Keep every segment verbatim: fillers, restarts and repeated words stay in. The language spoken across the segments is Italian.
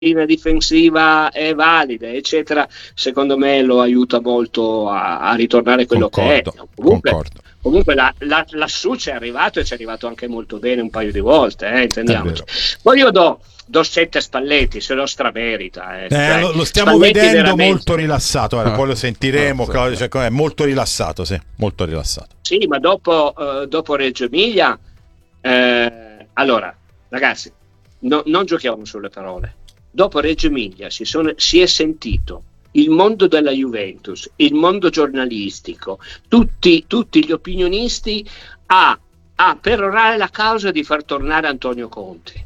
linea difensiva è valida, eccetera, secondo me lo aiuta molto a, a ritornare quello concordo, che è. Comunque, concordo. comunque la, la, lassù c'è arrivato e ci è arrivato anche molto bene un paio di volte, eh, intendiamoci. Poi io do, do sette a Spalletti, se lo stramerita. Eh. Eh, Cioè, lo, lo stiamo Spalletti vedendo veramente... molto rilassato, ora, poi lo sentiremo, Ah, sì, Claudio, cioè, è molto rilassato, sì, molto rilassato. Sì, ma dopo, uh, dopo Reggio Emilia, eh, allora, ragazzi, no, non giochiamo sulle parole. Dopo Reggio Emilia si, sono, si è sentito il mondo della Juventus, il mondo giornalistico, tutti, tutti gli opinionisti a, a perorare la causa di far tornare Antonio Conte.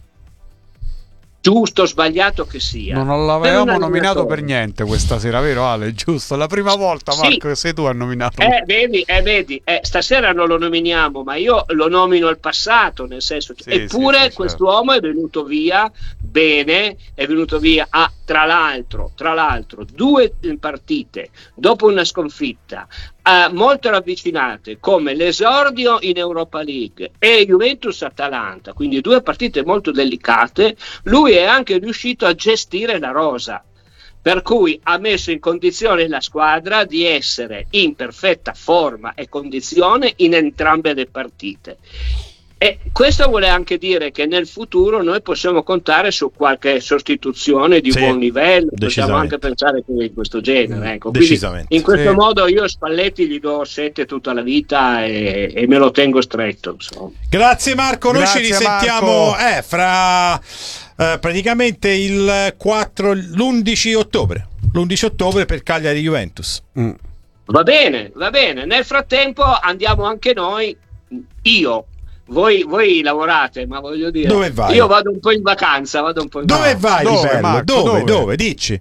Giusto o sbagliato che sia. Non l'avevamo nominato per niente questa sera, vero Ale? Giusto, la prima volta, Marco, sì. Sei tu a nominarlo. Eh, vedi, eh, vedi eh, stasera non lo nominiamo, ma io lo nomino al passato, nel senso che sì, eppure sì, sì, quest'uomo certo. è venuto via bene, è venuto via a, tra l'altro, tra l'altro, due partite dopo una sconfitta Uh, molto ravvicinate, come l'esordio in Europa League e Juventus-Atalanta, quindi due partite molto delicate. Lui è anche riuscito a gestire la rosa, per cui ha messo in condizione la squadra di essere in perfetta forma e condizione in entrambe le partite. E questo vuole anche dire che nel futuro noi possiamo contare su qualche sostituzione di sì, buon livello, possiamo anche pensare di questo genere. Ecco. Quindi in questo sì. modo io Spalletti gli do sette tutta la vita e, e me lo tengo stretto. Insomma. Grazie Marco, noi Grazie, ci risentiamo eh, fra eh, praticamente il quattro, l'undici ottobre, l'undici ottobre per Cagliari Juventus. Mm. Va bene, va bene. Nel frattempo andiamo anche noi, io. Voi, voi lavorate, ma voglio dire, dove vai? Io vado un po' in vacanza, vado un po' in dove vacanza. vai? Dove, Marco, dove, dove, dove? Dici?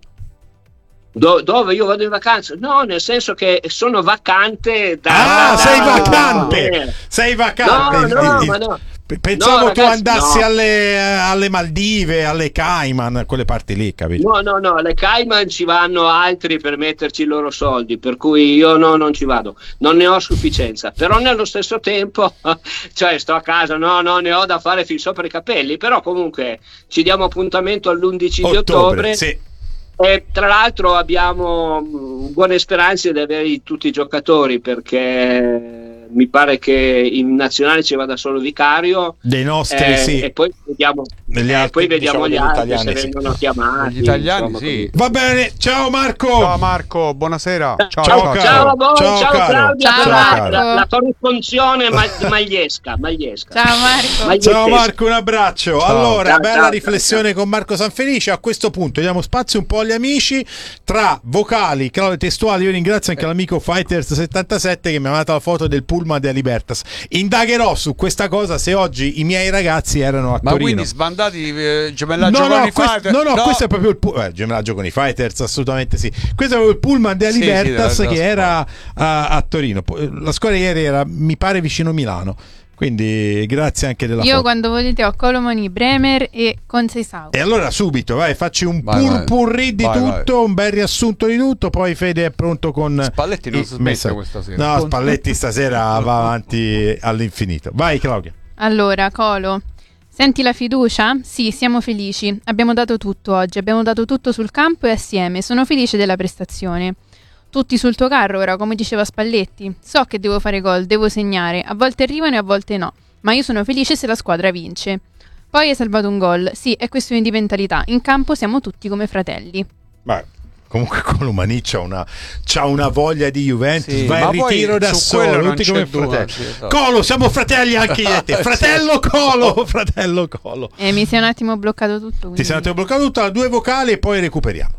Do, dove io vado in vacanza? No, nel senso che sono vacante da... Ah, da, sei da, vacante! da, da, sei vacante! No, no, il, ma no. Pensavo no, tu ragazzi, andassi no. alle, alle Maldive, alle Cayman, quelle parti lì, capito? No, no, no, alle Cayman ci vanno altri per metterci i loro soldi, per cui io no, non ci vado, non ne ho sufficienza, però nello stesso tempo, cioè sto a casa, no, no, ne ho da fare fin sopra i capelli, però comunque ci diamo appuntamento all'undici di ottobre. Sì. E tra l'altro abbiamo buone speranze di avere tutti i giocatori, perché mi pare che in nazionale ci vada solo Vicario dei nostri eh, sì e poi vediamo, Degli eh, altri, poi vediamo diciamo, gli altri italiani, se sì. vengono chiamati, gli italiani insomma, sì. Va bene, ciao Marco. Ciao Marco, buonasera. Ciao, ciao, ciao, ciao a voi, ciao, ciao Claudia, ciao, la, la, la corrisponzione ma- magliesca, magliesca. Ciao Marco. Magliettesca. Ciao Marco, un abbraccio. Ciao. Allora, Ciao, bella ciao, riflessione ciao. con Marco Sanfelice. A questo punto diamo spazio un po' agli amici. Tra vocali, claude testuali, io ringrazio anche l'amico Fighters settantasette che mi ha mandato la foto del pullman della Libertas. Indagherò su questa cosa se oggi i miei ragazzi erano a Ma Torino. quindi sbandati eh, gemellaggio No, con no, i questo, Fighters? no, no, no, questo è proprio il pu- eh, gemellaggio con i Fighters, assolutamente sì. Questo è proprio il pullman della Sì, sì, Libertas della- che della era a, a Torino. La scuola ieri era, mi pare, vicino Milano. Quindi grazie anche della Io foto. quando volete ho Colomoni, Bremer e Conceição. E allora subito, vai, facci un Vai, purpurri di vai, tutto, vai. un bel riassunto di tutto, poi Fede è pronto con Spalletti non i si smette messaggi. questa sera. No, Spalletti stasera va avanti all'infinito. Vai Claudia. Allora, Colo, senti la fiducia? Sì, siamo felici. Abbiamo dato tutto oggi, abbiamo dato tutto sul campo e assieme. Sono felice della prestazione. Tutti sul tuo carro ora, come diceva Spalletti. So che devo fare gol, devo segnare. A volte arrivano e a volte no. Ma io sono felice se la squadra vince. Poi hai salvato un gol. Sì, è questione di mentalità. In campo siamo tutti come fratelli. Beh, comunque Colomani c'ha una, c'ha una voglia di Juventus, Sì, va in ma poi ritiro da su quello solo, non tutti c'è come dubbio, fratelli. sì, esatto. Colo, siamo fratelli anche io e te. Fratello Colo, fratello Colo. E mi si è un attimo bloccato tutto. Quindi... Ti sei un attimo bloccato tutto, due vocali e poi recuperiamo.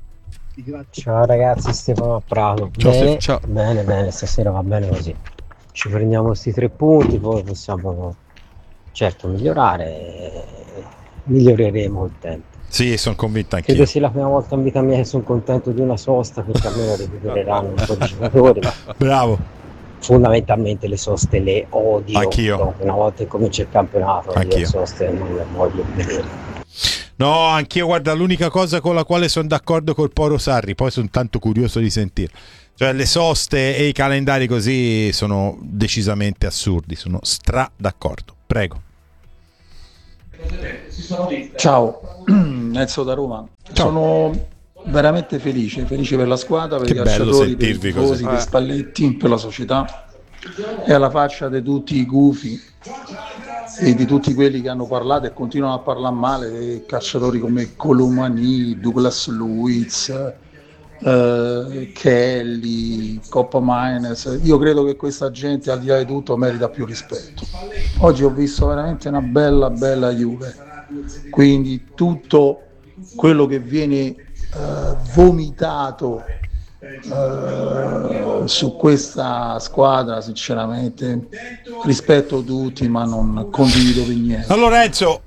Ciao ragazzi, Stefano Prato. Ciao, Bene, Stefano. Ciao. bene, bene, stasera va bene così. Ci prendiamo questi tre punti, poi possiamo certo migliorare, miglioreremo il tempo. Sì, sono convinto anch'io. Credo sia la prima volta in vita mia che sono contento di una sosta, perché almeno recupereranno un po' di giocatori, ma Bravo. fondamentalmente le soste le odio. Anch'io. Dopo, una volta che comincia il campionato, Anch'io. le soste non le voglio vedere. No, anch'io, guarda, l'unica cosa con la quale sono d'accordo col Poro Sarri, poi sono tanto curioso di sentire. Cioè le soste e i calendari così sono decisamente assurdi, sono stra d'accordo. Prego. Ciao, Enzo da Roma. Ciao. Sono veramente felice, felice per la squadra, per Che i bello calciatori, per i sentirvi tifosi, così. per Spalletti, per la società e alla faccia di tutti i gufi e di tutti quelli che hanno parlato e continuano a parlare male dei calciatori come Colomani, Douglas Luiz, eh, Kelly, Coppa Miners. Io credo che questa gente, al di là di tutto, merita più rispetto. Oggi ho visto veramente una bella bella Juve, quindi tutto quello che viene eh, vomitato eh, su questa squadra, sinceramente rispetto tutti, ma non condivido per niente. Allora Enzo,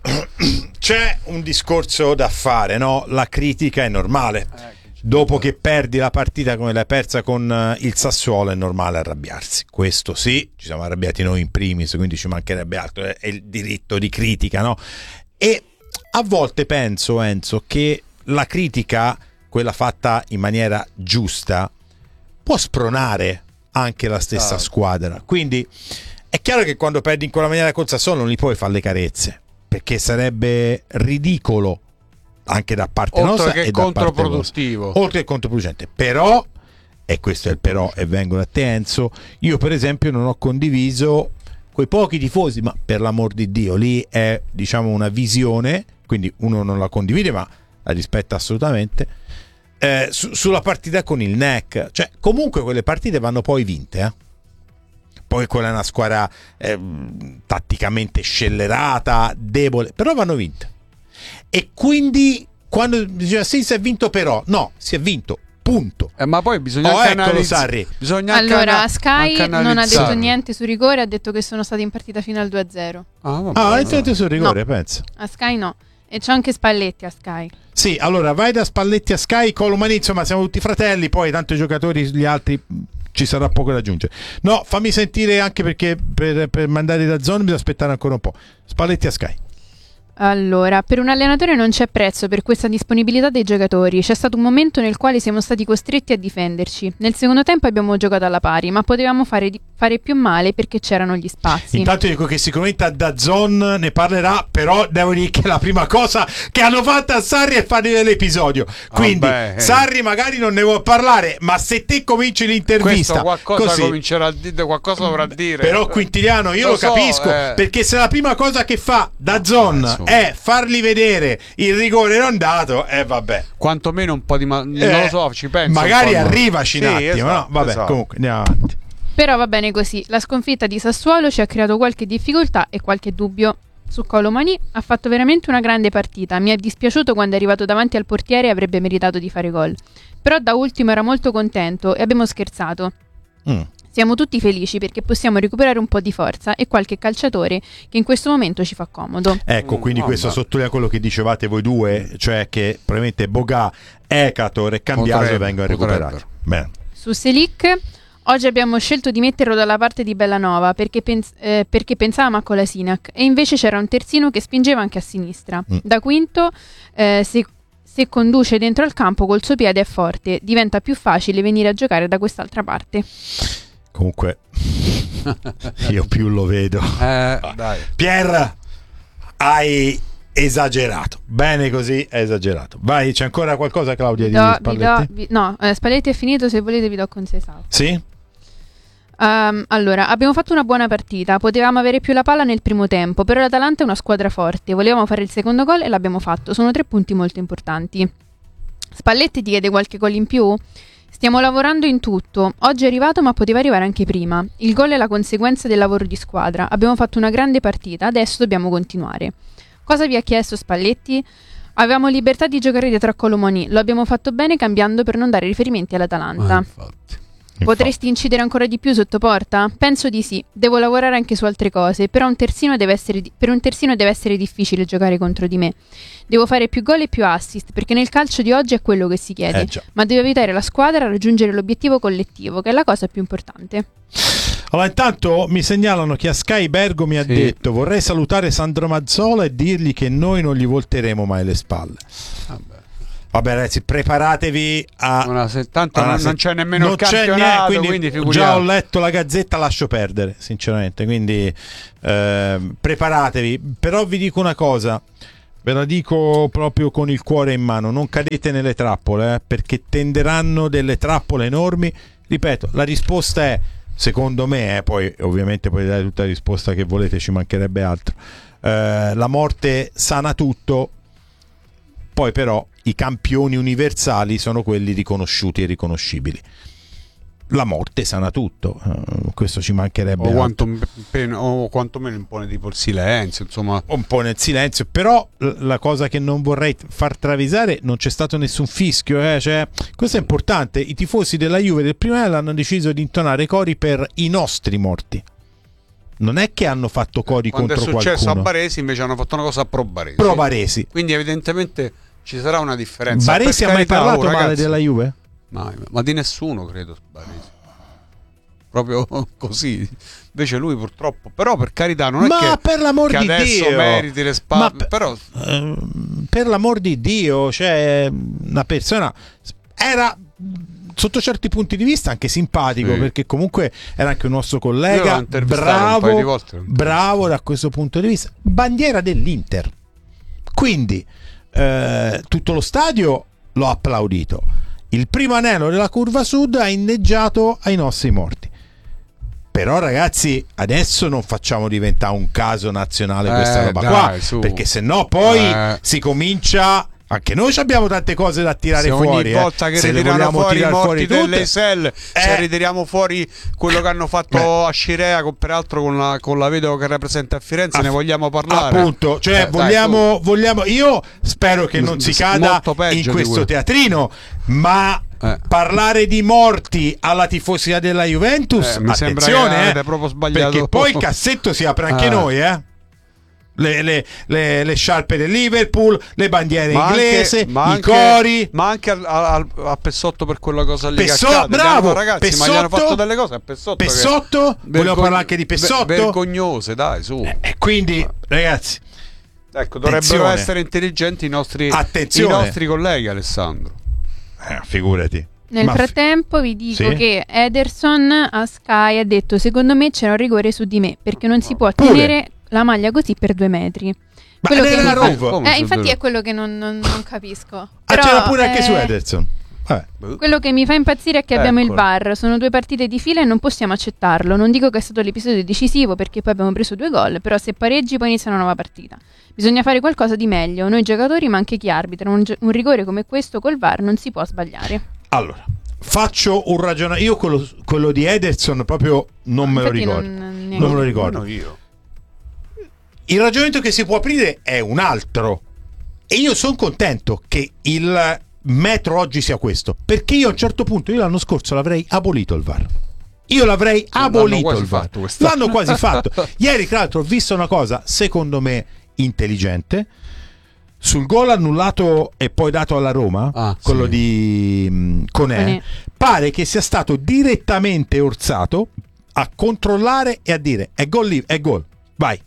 c'è un discorso da fare, no? La critica è normale. Dopo che perdi la partita come l'hai persa con uh, il Sassuolo, è normale arrabbiarsi. Questo sì, ci siamo arrabbiati noi in primis, quindi ci mancherebbe altro, è il diritto di critica, no? E a volte penso, Enzo, che la critica, quella fatta in maniera giusta, può spronare anche la stessa Ah. squadra. Quindi è chiaro che quando perdi in quella maniera col Sassuolo non gli puoi fare le carezze, perché sarebbe ridicolo anche da parte Oltre nostra che e da parte controproductivo. vostra. Oltre che controproducente. Però, e questo è il però, e vengo da te Enzo, io per esempio non ho condiviso quei pochi tifosi, ma per l'amor di Dio, lì è diciamo una visione, quindi uno non la condivide ma la rispetta assolutamente, eh, su- sulla partita con il N E C. Cioè comunque quelle partite vanno poi vinte, eh? Poi quella è una squadra eh, tatticamente scellerata, debole, però vanno vinte. E quindi quando diceva sì, si è vinto, però no, si è vinto, punto. Eh, ma poi bisogna Oh, anche eccolo, analizz- Sarri. bisogna anche Allora, ana- Sky anche non ha detto analizzare. niente su rigore, ha detto che sono stati in partita fino al due a zero. Ah, vabbè, Ah, hai vabbè. detto sul rigore, No. pensa. A Sky no. E c'è anche Spalletti a Sky. Sì, allora vai da Spalletti a Sky, Colomani, insomma siamo tutti fratelli, poi tanto i giocatori, gli altri mh, ci sarà poco da aggiungere. No, fammi sentire, anche perché per, per mandare da zona bisogna aspettare ancora un po'. Spalletti a Sky. Allora, per un allenatore non c'è prezzo per questa disponibilità dei giocatori. C'è stato un momento nel quale siamo stati costretti a difenderci. Nel secondo tempo abbiamo giocato alla pari, ma potevamo fare, di- fare più male perché c'erano gli spazi. Intanto dico che sicuramente da Zon ne parlerà, però devo dire che la prima cosa che hanno fatto a Sarri è fare l'episodio. Quindi Vabbè, eh. Sarri magari non ne vuole parlare, ma se te cominci l'intervista Questo qualcosa così, comincerà a dire, qualcosa dovrà dire. però Quintiliano io lo, Lo so, capisco, eh. perché se la prima cosa che fa da Zon insomma. è fargli vedere il rigore non dato, eh vabbè, Quantomeno un po' di ma- non Eh, lo so, ci penso. magari un po', no? arrivaci Sì, un attimo, esatto, no? Vabbè, esatto. comunque andiamo avanti. Però va bene così. La sconfitta di Sassuolo ci ha creato qualche difficoltà e qualche dubbio. Su Colomani ha fatto veramente una grande partita. Mi è dispiaciuto quando è arrivato davanti al portiere e avrebbe meritato di fare gol. Però da ultimo era molto contento e abbiamo scherzato. Mm. Siamo tutti felici perché possiamo recuperare un po' di forza e qualche calciatore che in questo momento ci fa comodo. Ecco, Mm, quindi questo vabbè. sottolinea quello che dicevate voi due, cioè che probabilmente Boga, Ecator e Cambiaso Potrebbe, vengono potrebbero. recuperati. Bene. Su Selic, oggi abbiamo scelto di metterlo dalla parte di Bellanova perché, pens- eh, perché pensavamo a Kolasinac e invece c'era un terzino che spingeva anche a sinistra. Mm. Da quinto, eh, se, se conduce dentro al campo col suo piede è forte, diventa più facile venire a giocare da quest'altra parte. Comunque io più lo vedo. Eh, dai. Pier, hai esagerato. Bene così, è esagerato. Vai, c'è ancora qualcosa, Claudia, Vi di do- vi Spalletti? do- vi- no, eh, Spalletti è finito, se volete vi do consenso. Sì? Um, allora, abbiamo fatto una buona partita, potevamo avere più la palla nel primo tempo, però l'Atalanta è una squadra forte, volevamo fare il secondo gol e l'abbiamo fatto, sono tre punti molto importanti. Spalletti ti chiede qualche gol in più? Stiamo lavorando in tutto, oggi è arrivato ma poteva arrivare anche prima, il gol è la conseguenza del lavoro di squadra, abbiamo fatto una grande partita, adesso dobbiamo continuare. Cosa vi ha chiesto Spalletti? Avevamo libertà di giocare dietro a Colomani, lo abbiamo fatto bene cambiando per non dare riferimenti all'Atalanta. Ah, infatti. Potresti incidere ancora di più sotto porta? Penso di sì. Devo lavorare anche su altre cose, però un terzino deve essere di- per un terzino deve essere difficile giocare contro di me. Devo fare più gol e più assist, perché nel calcio di oggi è quello che si chiede. Eh, già. Ma devo aiutare la squadra a raggiungere l'obiettivo collettivo, che è la cosa più importante. Allora, intanto mi segnalano che a Sky Bergo mi ha Sì. detto: vorrei salutare Sandro Mazzola e dirgli che noi non gli volteremo mai le spalle. Vabbè. Vabbè ragazzi, preparatevi a... Una, se, tanto non, se... non c'è nemmeno non il campionato, niente, quindi, quindi figuriamo. già ho letto la Gazzetta, lascio perdere, sinceramente. Quindi eh, preparatevi. Però vi dico una cosa, ve la dico proprio con il cuore in mano: non cadete nelle trappole, eh, perché tenderanno delle trappole enormi. Ripeto, la risposta è, secondo me, eh, poi ovviamente potete dare tutta la risposta che volete, ci mancherebbe altro. Eh, la morte sana tutto, poi però i campioni universali sono quelli riconosciuti e riconoscibili. La morte sana tutto, uh, questo ci mancherebbe o, quanto, o quantomeno impone tipo il silenzio, insomma un po' nel silenzio. Però la cosa che non vorrei far travisare, non c'è stato nessun fischio, eh? Cioè, questo è importante. I tifosi della Juve del primo anno hanno deciso di intonare cori per i nostri morti, non è che hanno fatto cori quando contro è successo qualcuno. A Baresi invece hanno fatto una cosa pro Baresi, pro Baresi. Quindi evidentemente ci sarà una differenza. Baresi ha mai parlato oh, male della Juve? Ma, ma di nessuno, credo, Baresi. Proprio così. Invece lui purtroppo, però per carità, non è ma che, per l'amor che di adesso Dio meriti le spalle, per, però eh, per l'amor di Dio, cioè una persona era sotto certi punti di vista anche simpatico, sì, perché comunque era anche un nostro collega, bravo, un volte, bravo da questo punto di vista, bandiera dell'Inter, quindi eh, tutto lo stadio lo ha applaudito. Il primo anello della curva sud ha inneggiato ai nostri morti. Però ragazzi, adesso non facciamo diventare un caso nazionale questa eh, roba dai, qua, su. perché sennò poi eh. si comincia. Anche noi abbiamo tante cose da tirare se fuori. Ogni volta eh. che se ritiriamo fuori i morti fuori delle Iselle, eh. se ritiriamo fuori quello che hanno fatto eh. a Scirea, con, peraltro con la, con la vedova che rappresenta a Firenze, a, ne vogliamo parlare. Appunto, cioè eh, vogliamo, dai, vogliamo. Io spero che non si cada in questo teatrino, ma eh. parlare di morti alla tifosia della Juventus, eh, mi attenzione, sembra che eh, proprio sbagliato. Perché poi il cassetto si apre anche eh. noi, eh. Le, le, le, le sciarpe del Liverpool, le bandiere ma inglese, anche, ma i anche, cori, ma anche a, a, a Pessotto per quella cosa lì. Pesso, che accade. bravo, ragazzi, Pessotto, ma gli hanno fatto delle cose a Pessotto. Pessotto? Che... Vogliamo Vergogn... parlare anche di Pessotto? Vergognose, dai, su. E eh, quindi, ragazzi, ecco, dovrebbero attenzione. essere intelligenti i nostri, i nostri colleghi, Alessandro. Eh, figurati. Nel Ma frattempo vi dico sì? che Ederson a Sky ha detto: secondo me c'era un rigore su di me, perché non si può Pure. tenere la maglia così per due metri. Ma Quello che era mi Rove. fa... eh, infatti è quello che non, non, non capisco. Ah, Però, c'era pure anche eh... su Ederson. Vabbè. Quello che mi fa impazzire è che abbiamo Ecco. il V A R, sono due partite di fila e non possiamo accettarlo. Non dico che è stato l'episodio decisivo, perché poi abbiamo preso due gol, però se pareggi poi inizia una nuova partita. Bisogna fare qualcosa di meglio, noi giocatori ma anche chi arbitra. Un, un rigore come questo col V A R non si può sbagliare. Allora, faccio un ragionamento. Io quello, quello di Ederson proprio non me lo Infatti ricordo. Non, Non me lo ricordo. No, io. Il ragionamento che si può aprire è un altro. E io sono contento che il metro oggi sia questo, perché io a un certo punto, io l'anno scorso l'avrei abolito il V A R. Io l'avrei abolito il V A R. L'hanno quasi fatto. Ieri, tra l'altro, ho visto una cosa, secondo me, intelligente. Sul gol annullato e poi dato alla Roma, ah, quello sì. di um, Conè, Conè, pare che sia stato direttamente orsato a controllare e a dire è gol lì, è gol, vai.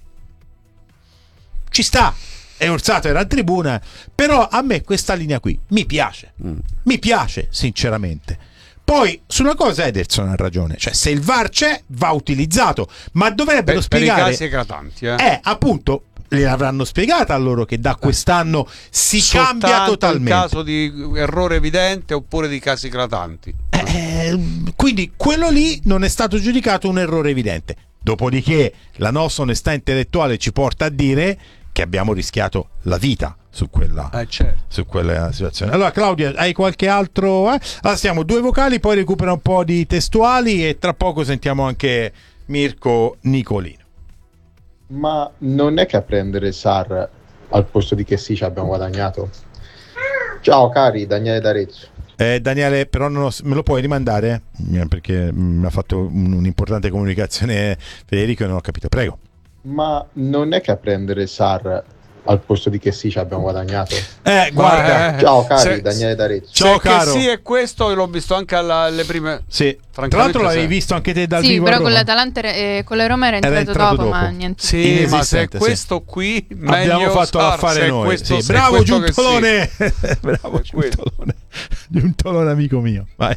Ci sta, è orsato, era in tribuna, però a me questa linea qui mi piace, mm. mi piace sinceramente. Poi sulla cosa Ederson ha ragione, cioè se il V A R c'è va utilizzato, ma dovrebbero per, spiegare per i casi eclatanti, eh. eh, appunto, le avranno spiegata a loro che da quest'anno si Soltanto cambia totalmente. in caso di errore evidente oppure di casi eclatanti. Eh, quindi quello lì non è stato giudicato un errore evidente. Dopodiché la nostra onestà intellettuale ci porta a dire che abbiamo rischiato la vita su quella, eh, certo. su quella situazione. Allora Claudia, hai qualche altro? Eh? Allora stiamo due vocali, poi recupera un po' di testuali e tra poco sentiamo anche Mirko Nicolino. Ma non è che a prendere Sar al posto di Chessy ci abbiamo guadagnato? Ciao cari, Daniele d'Arezzo. Eh, Daniele, però non ho, me lo puoi rimandare? Eh, perché mi ha fatto un, un'importante comunicazione Federico e non ho capito. Prego. Ma non è che a prendere Sar al posto di che sì ci abbiamo guadagnato. Eh, guarda. Eh, Ciao cari, se- Daniele D'Arezzo. Ciao, se caro. che sì, è questo, io l'ho visto anche alla- alle prime. Sì. Tra Francamente, l'altro l'avevi sì. visto anche te dal Sì, vivo a però con Roma? l'Atalanta era- eh, con la Roma era Era entrato, entrato dopo, dopo. ma niente. Sì, ma se è Inesistente, sì. questo qui, meglio Abbiamo fatto Sar, l'affare se è noi. questo- Sì. se è Bravo questo che Giuntolone. Bravo Se è questo. Giuntolone. Giuntolone amico mio. Vai.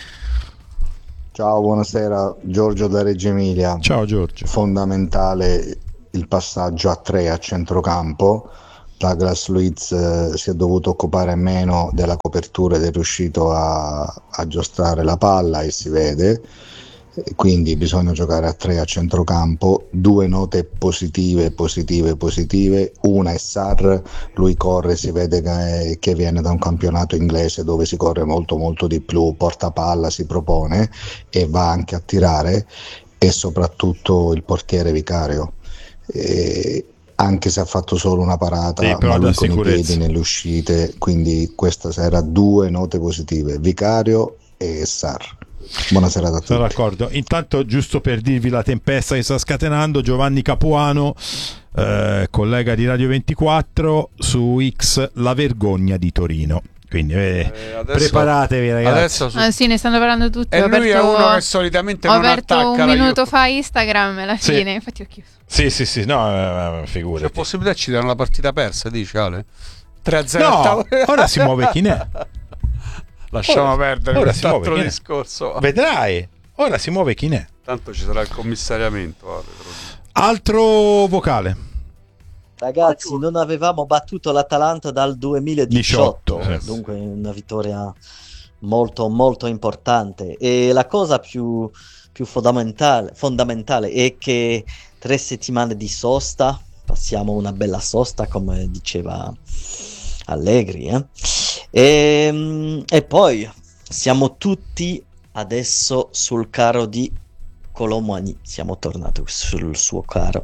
Ciao, buonasera, Giorgio da Reggio Emilia. Ciao Giorgio. Fondamentale il passaggio a tre a centrocampo. Douglas Luiz eh, si è dovuto occupare meno della copertura ed è riuscito a, a giostrare la palla e si vede. E quindi bisogna giocare a tre a centrocampo. Due note positive, positive, positive. Una è Sarr, lui corre, si vede che, che viene da un campionato inglese dove si corre molto molto di più, porta palla, si propone e va anche a tirare, e soprattutto il portiere Vicario. E anche se ha fatto solo una parata, Sì, però ma dà lui con i sicurezza. piedi nelle uscite, quindi questa sera due note positive, Vicario e Sarr. Buonasera a tutti. Sono d'accordo. Intanto, giusto per dirvi la tempesta che sta scatenando, Giovanni Capuano, eh, collega di Radio ventiquattro, su X, la vergogna di Torino. Quindi eh, Eh, adesso- preparatevi ragazzi. Adesso su- Ah, sì, ne stanno parlando tutti. E Ho lui è aperto, uno che solitamente ho non aperto attacca un la minuto Juve. fa Instagram e alla Sì. fine, infatti ho chiuso. Sì, sì, sì, no, eh, C'è figurati. possibilità ci danno la partita persa, dici Ale? tre a zero No, a tavola. ora si muove Chinè. Lasciamo Ora- perdere ora si muove quest'altro Chinè. discorso. Vedrai, ora si muove Chinè. Tanto ci sarà il commissariamento. Ale, te lo dico. Altro vocale. Ragazzi, non avevamo battuto l'Atalanta dal duemiladiciotto, diciotto, sì. dunque una vittoria molto molto importante. E la cosa più, più fondamentale, fondamentale è che tre settimane di sosta, passiamo una bella sosta come diceva Allegri, eh? e, e poi siamo tutti adesso sul carro di Colomani, siamo tornati sul suo carro.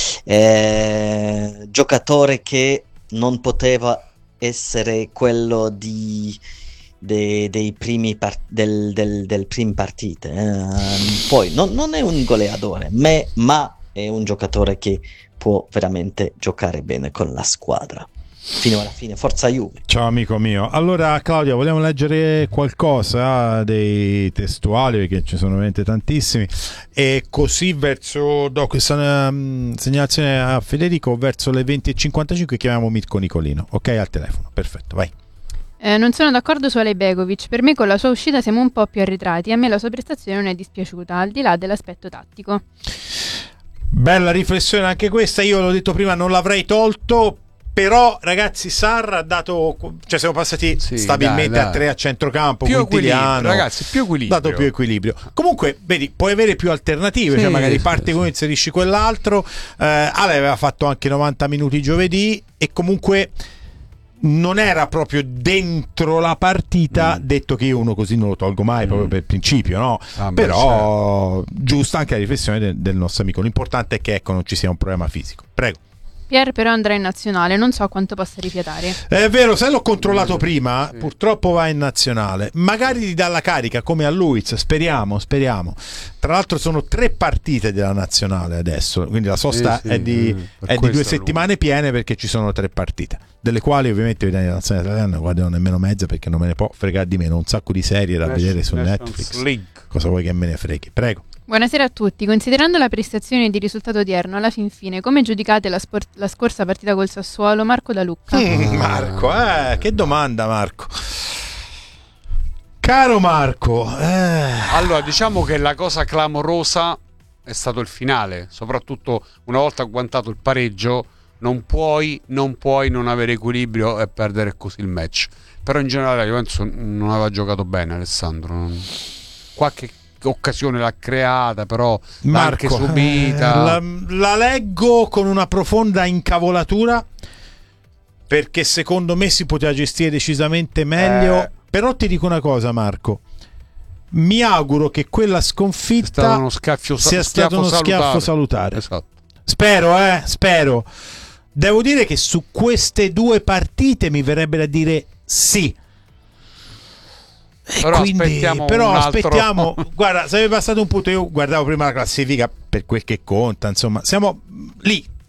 Eh, giocatore che non poteva essere quello di, de- dei primi par- del, del, del primi partite. eh. Poi non, non è un goleadore, me- ma è un giocatore che può veramente giocare bene con la squadra. Fino alla fine, forza Juve. Ciao amico mio. Allora Claudia, vogliamo leggere qualcosa dei testuali, perché ci sono veramente tantissimi, e così verso do questa um, segnalazione a Federico, verso le venti e cinquantacinque chiamiamo Mirko Nicolino, ok, al telefono, perfetto, vai. Eh, non sono d'accordo su Ale Begovic. Per me con la sua uscita siamo un po' più arretrati. A me la sua prestazione non è dispiaciuta, al di là dell'aspetto tattico. Bella riflessione anche questa, io l'ho detto prima, non l'avrei tolto. Però ragazzi, Sarr ha dato, cioè siamo passati Sì, stabilmente dai, dai. a tre a centrocampo, Più Quintiliano, equilibrio, ragazzi, più equilibrio. dato più equilibrio. Comunque vedi, puoi avere più alternative, Sì, cioè magari sì, parte sì. con inserisci quell'altro. eh, Ale aveva fatto anche novanta minuti giovedì e comunque non era proprio dentro la partita, Mm. detto che io uno così non lo tolgo mai, proprio per principio, no? Ah, beh, Però giusta anche la riflessione del, del nostro amico. L'importante è che ecco non ci sia un problema fisico. Prego. Pier però andrà in nazionale, non so quanto possa rifiatare. È vero, se l'ho controllato prima, Sì. purtroppo va in nazionale. Magari gli dà la carica come a Luiz, speriamo, speriamo. Tra l'altro sono tre partite della nazionale adesso, quindi la sosta Sì, sì, è di, eh, per è di questo due è settimane piene, perché ci sono tre partite, delle quali ovviamente vedete la nazionale italiana non guardano nemmeno mezza, perché non me ne può fregare di meno, un sacco di serie da Nash- vedere su Nations Netflix. League. Cosa vuoi che me ne freghi? Prego. Buonasera a tutti. Considerando la prestazione di risultato odierno, alla fin fine, come giudicate la, spor- la scorsa partita col Sassuolo? Marco Da Lucca. Mm, Marco, eh, che domanda Marco. Caro Marco, eh. Allora, diciamo che la cosa clamorosa è stato il finale, soprattutto una volta agguantato il pareggio, non puoi, non puoi non avere equilibrio e perdere così il match. Però in generale io penso non aveva giocato bene Alessandro. Non- Qualche occasione l'ha creata, però l'ha anche Marco, subita. eh, la, la leggo con una profonda incavolatura, perché secondo me si poteva gestire decisamente meglio. Eh. Però ti dico una cosa Marco, mi auguro che quella È stato sconfitta uno schiaffio, sia stato uno schiaffo salutare. Esatto. Spero, eh, spero. Devo dire che su queste due partite mi verrebbe da dire sì. E Però quindi, aspettiamo però un altro. aspettiamo. Guarda, sarebbe passato un punto. Io guardavo prima la classifica per quel che conta. Insomma, siamo lì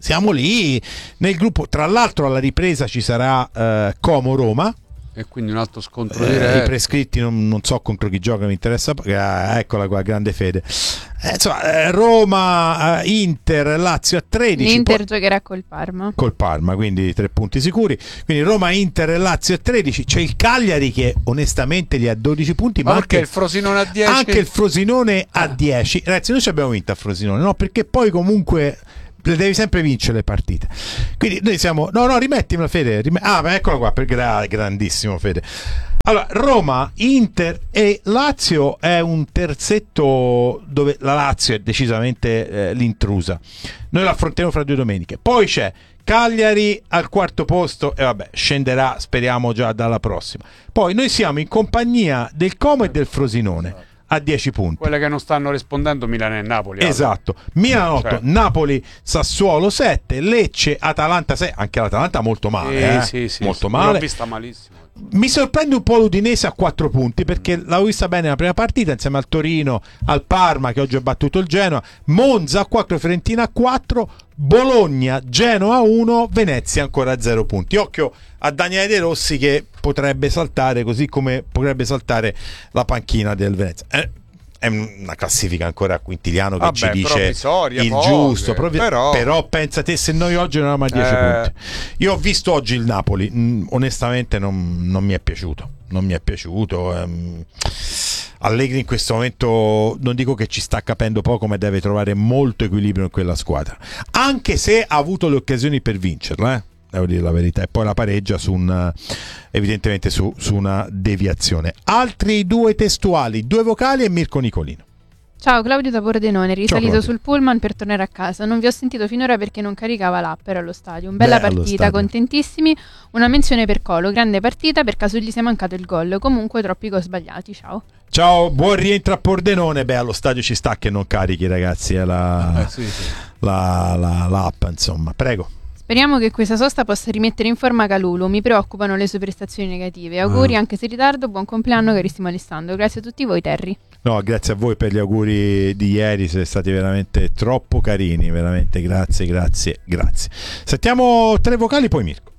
siamo lì nel gruppo. Tra l'altro alla ripresa ci sarà eh, Como-Roma. E quindi un altro scontro Eh, diretto. I prescritti non, non so contro chi gioca, mi interessa. Ah, eccola qua, grande fede. Eh, insomma, eh, Roma, eh, Inter, Lazio a tredici. L'Inter poi- giocherà col Parma. col Parma, quindi tre punti sicuri. Quindi Roma, Inter e Lazio a tredici. C'è il Cagliari che onestamente li ha dodici punti, ma, Ma perché anche il Frosinone a dieci? anche il Frosinone a dieci. Ragazzi, noi ci abbiamo vinto a Frosinone, no? Perché poi comunque le devi sempre vincere le partite. Quindi noi siamo no no rimettimela Fede, rim- ah ma eccola qua, per gra- grandissimo Fede. Allora, Roma, Inter e Lazio è un terzetto dove la Lazio è decisamente eh, l'intrusa. Noi la affronteremo fra due domeniche. Poi c'è Cagliari al quarto posto e vabbè, scenderà speriamo già dalla prossima. Poi noi siamo in compagnia del Como e del Frosinone a dieci punti. Quelle che non stanno rispondendo Milano e Napoli. Esatto, Milan otto, Cioè. Napoli, Sassuolo sette, Lecce, Atalanta sei, anche l'Atalanta molto male, eh? sì, sì, molto sì. male. L'ho vista malissimo. Mi sorprende un po' l'Udinese a quattro punti perché l'avevo vista bene la prima partita insieme al Torino, al Parma che oggi ha battuto il Genoa, Monza a quattro, Fiorentina a quattro, Bologna, Genoa a uno, Venezia ancora a zero punti. Occhio a Daniele De Rossi che potrebbe saltare, così come potrebbe saltare la panchina del Venezia. Eh, è una classifica ancora a quintiliano che Vabbè, ci dice provvisoria, il poche, giusto, proprio- però... però pensa te se noi oggi non avevamo a dieci Eh. punti. Io ho visto oggi il Napoli, mh, onestamente non, non mi è piaciuto, non mi è piaciuto. ehm. Allegri in questo momento non dico che ci sta capendo poco, ma deve trovare molto equilibrio in quella squadra, anche se ha avuto le occasioni per vincerla, eh? Devo dire la verità, e poi la pareggia su un, evidentemente su, su una deviazione. Altri due testuali, due vocali e Mirko Nicolino. Ciao, Claudio da Pordenone, risalito Claudio. sul pullman per tornare a casa. Non vi ho sentito finora perché non caricava l'app, ero allo stadio. Bella Beh, allo partita, stadio. contentissimi. Una menzione per Colo, grande partita, per caso gli sia mancato il gol. Comunque troppi gol sbagliati, ciao. Ciao, buon rientro a Pordenone. Beh, allo stadio ci sta che non carichi, ragazzi, è la, Eh, sì, sì. la, la, l'app, insomma. Prego. Speriamo che questa sosta possa rimettere in forma Calulu. Mi preoccupano le sue prestazioni negative. Auguri, Ah. anche se in ritardo. Buon compleanno, carissimo Alessandro. Grazie a tutti voi, Terry. No, grazie a voi per gli auguri di ieri, siete stati veramente troppo carini, veramente grazie, grazie, grazie. Sentiamo tre vocali, poi Mirko.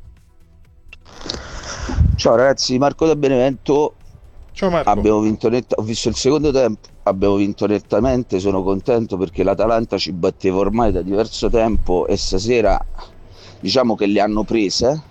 Ciao ragazzi, Marco da Benevento. Ciao Marco. Abbiamo vinto netta- ho visto il secondo tempo, abbiamo vinto nettamente, sono contento perché l'Atalanta ci batteva ormai da diverso tempo e stasera diciamo che le hanno prese.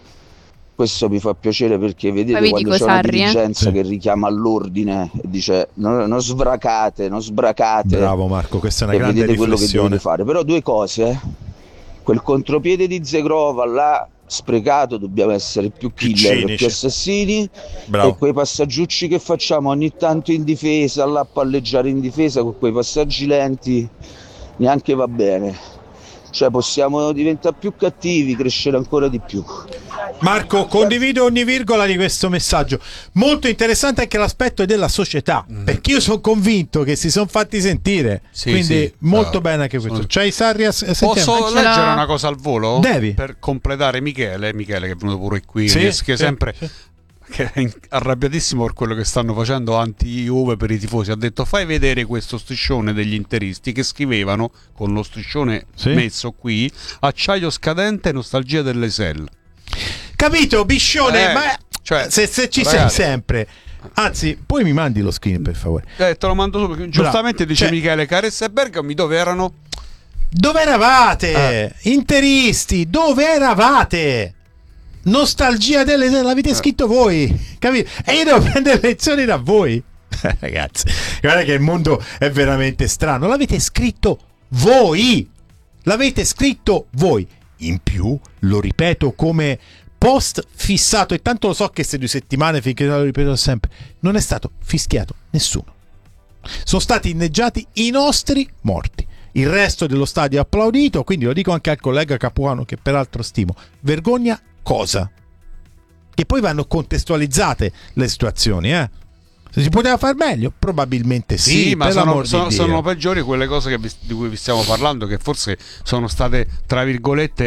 Questo mi fa piacere perché vedete Poi vi quando dico c'è una Sarri, eh. dirigenza Sì. che richiama all'ordine e dice non, non sbracate, non sbracate. Bravo Marco, questa è una E grande vedete quello che riflessione. dovete fare. Però due cose, eh. Quel contropiede di Zegrova là sprecato, dobbiamo essere più killer, cinici. più assassini. Bravo. E quei passaggiucci che facciamo ogni tanto in difesa, là a palleggiare in difesa con quei passaggi lenti, neanche va bene. Cioè possiamo diventare più cattivi, crescere ancora di più. Marco, condivido ogni virgola di questo messaggio. Molto interessante anche l'aspetto della società, Mm. perché io sono convinto che si sono fatti sentire. Sì, quindi sì. molto Ah, bene anche questo. sono- C'hai Sarri a sentiamo. Posso Ce l'ha- leggere una cosa al volo? Devi. Per completare Michele, Michele che è venuto pure qui, Sì, che sì, che sempre sì. che è in- arrabbiatissimo per quello che stanno facendo anti-Juve per i tifosi. Ha detto fai vedere questo striscione degli interisti che scrivevano con lo striscione Sì. messo qui acciaio scadente nostalgia dell'Esel. Capito, Biscione? Eh, ma cioè, se, se ci ragazzi. sei sempre. Anzi, poi mi mandi lo screen per favore. Eh, te lo mando subito. perché Giustamente dice Cioè- Michele Caressa e Bergami dove erano? Dove eravate? Eh. Interisti, dove eravate? Nostalgia delle l'avete Eh. scritto voi, capito? E io devo prendere lezioni da voi. Ragazzi, guarda che il mondo è veramente strano. L'avete scritto voi. L'avete scritto voi. In più, lo ripeto come post fissato, e tanto lo so che queste due settimane, finché lo ripeto sempre, non è stato fischiato nessuno. Sono stati inneggiati i nostri morti. Il resto dello stadio ha applaudito, quindi lo dico anche al collega Capuano, che peraltro stimo. Vergogna cosa? Che poi vanno contestualizzate le situazioni, eh? Se si poteva far meglio? Probabilmente sì, Sì, ma per sono, l'amor di sono, Dio. sono peggiori quelle cose che vi- di cui vi stiamo parlando, che forse sono state, tra virgolette,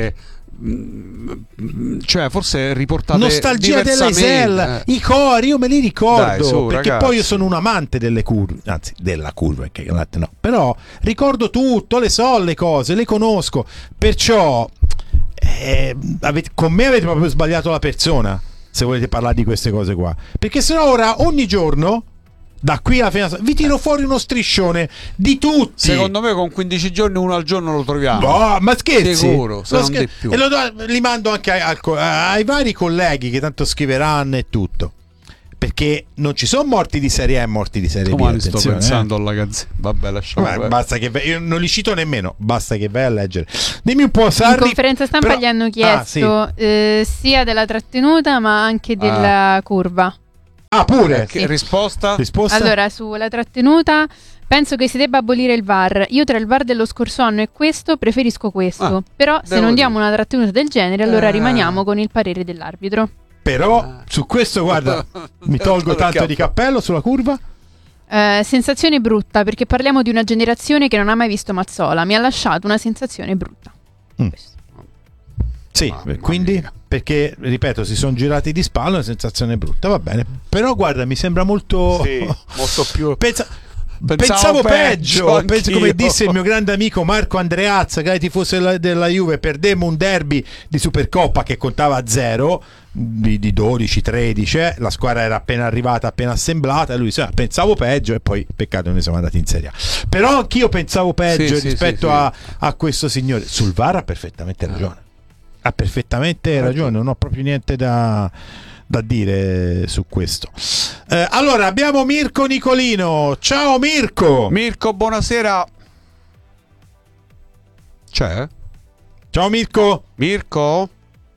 cioè forse riportate nostalgia dell'Eisel, eh. i cori io me li ricordo. Dai, su, perché ragazzi, poi io sono un amante delle curve, anzi della curva, che no, però ricordo tutto, le so le cose, le conosco, perciò eh, avete, con me avete proprio sbagliato la persona se volete parlare di queste cose qua, perché sennò ora ogni giorno da qui alla fine vi tiro fuori uno striscione di tutti. Secondo me con quindici giorni uno al giorno lo troviamo. No, ma scherzi? Sicuro, se non scher- di più. E lo do, li mando anche ai, ai, ai vari colleghi che tanto scriveranno e tutto. Perché non ci sono morti di serie A e morti di serie Domani B. sto pensando eh. alla gazzetta. Vabbè, lasciamo. Vabbè, basta che io non li cito nemmeno. Basta che vai a leggere. Dimmi un po', Sarri. In conferenza stampa però... gli hanno chiesto ah, sì. eh, sia della trattenuta ma anche della ah. curva. Ah, pure? Sì. Risposta? Risposta? Allora, sulla trattenuta penso che si debba abolire il V A R. Io tra il V A R dello scorso anno e questo preferisco questo. Ah, però se non diamo dire. una trattenuta del genere, allora eh. rimaniamo con il parere dell'arbitro. Però ah. su questo, guarda, mi tolgo tanto di cappello sulla curva. Eh, sensazione brutta, perché parliamo di una generazione che non ha mai visto Mazzola. Mi ha lasciato una sensazione brutta. Mm. Sì, ah, quindi perché ripeto si sono girati di spalle, una sensazione brutta, va bene, però guarda mi sembra molto sì, molto più Pensa... pensavo, pensavo peggio, peggio penso, come disse il mio grande amico Marco Andreazza, che era tifoso della, della Juve, perdemmo un derby di Supercoppa che contava a zero di, di dodici tredici, eh. la squadra era appena arrivata, appena assemblata, e lui disse, ah, pensavo peggio, e poi peccato noi siamo andati in Serie A. Però anch'io pensavo peggio sì, rispetto sì, sì, a, sì. a questo signore. Sul V A R ha perfettamente ragione. Ha perfettamente ragione, non ho proprio niente da, da dire su questo. Eh, allora abbiamo Mirko Nicolino. Ciao Mirko. Mirko, buonasera. C'è? Ciao Mirko. Mirko?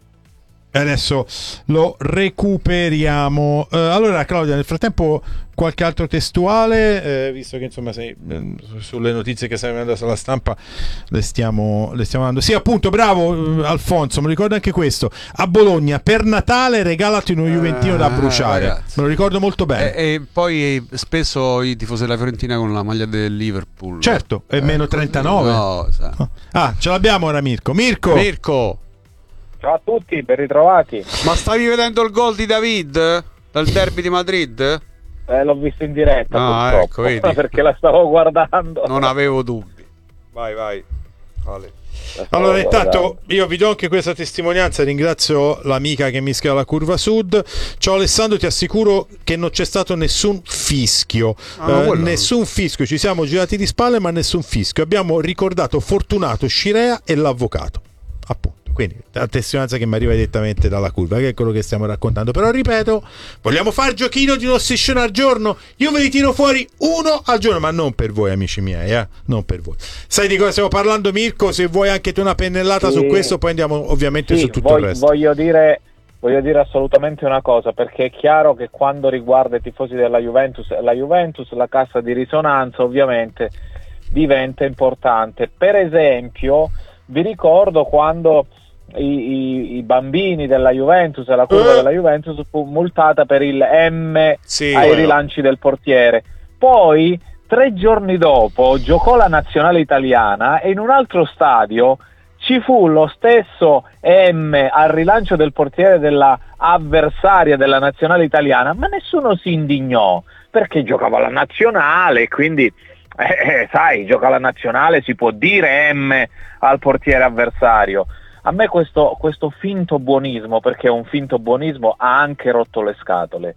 Adesso lo recuperiamo. Eh, allora Claudia, nel frattempo qualche altro testuale, eh, visto che insomma sei eh, sulle notizie che stai vedendo sulla stampa le stiamo, le stiamo dando. Sì, appunto, bravo eh, Alfonso, mi ricordo anche questo. A Bologna per Natale regalati uno Juventino eh, da bruciare. Ragazzi. Me lo ricordo molto bene. E, e poi spesso i tifosi della Fiorentina con la maglia del Liverpool. Certo, è eh, meno trentanove. No, sa. Ah, ce l'abbiamo ora Mirko. Mirko. Mirko. Ciao a tutti, ben ritrovati. Ma stavi vedendo il gol di David dal derby di Madrid? Eh, l'ho visto in diretta, ah, ecco, vedi. Perché la stavo guardando. Non avevo dubbi. Vai, vai. Vale. Allora intanto io vi do anche questa testimonianza, ringrazio l'amica che mi scrive la curva sud. Ciao Alessandro, ti assicuro che non c'è stato nessun fischio, ah, eh, nessun fischio, ci siamo girati di spalle ma nessun fischio, abbiamo ricordato Fortunato, Scirea e l'avvocato, appunto. Quindi la testimonianza che mi arriva direttamente dalla curva, che è quello che stiamo raccontando. Però ripeto, vogliamo fare il giochino di uno striscione al giorno? Io ve li tiro fuori uno al giorno, ma non per voi amici miei, eh? Non per voi. Sai di cosa stiamo parlando Mirko? Se vuoi anche tu una pennellata sì. su questo, poi andiamo ovviamente sì, su tutto voglio, il resto. Voglio dire, voglio dire assolutamente una cosa, perché è chiaro che quando riguarda i tifosi della Juventus, la Juventus, la cassa di risonanza ovviamente diventa importante. Per esempio, vi ricordo quando I, i, i bambini della Juventus e la curva uh. della Juventus fu multata per il M sì, ai bueno. rilanci del portiere. Poi tre giorni dopo giocò la nazionale italiana e in un altro stadio ci fu lo stesso M al rilancio del portiere della avversaria della nazionale italiana, ma nessuno si indignò perché giocava la nazionale, quindi eh, sai, gioca la nazionale, si può dire M al portiere avversario. A me questo, questo finto buonismo, perché un finto buonismo, ha anche rotto le scatole.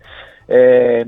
Eh,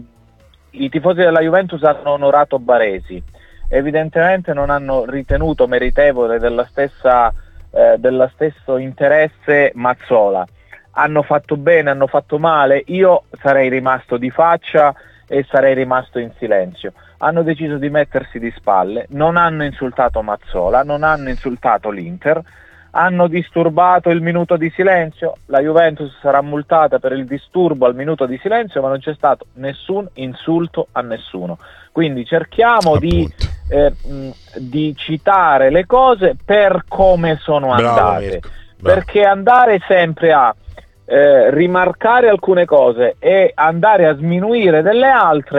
i tifosi della Juventus hanno onorato Baresi, evidentemente non hanno ritenuto meritevole della stessa, eh, dello stesso interesse Mazzola. Hanno fatto bene, hanno fatto male, io sarei rimasto di faccia e sarei rimasto in silenzio. Hanno deciso di mettersi di spalle, non hanno insultato Mazzola, non hanno insultato l'Inter, hanno disturbato il minuto di silenzio. La Juventus sarà multata per il disturbo al minuto di silenzio, ma non c'è stato nessun insulto a nessuno. Quindi cerchiamo di, eh, mh, di citare le cose per come sono Bravo, andate, perché andare sempre a eh, rimarcare alcune cose e andare a sminuire delle altre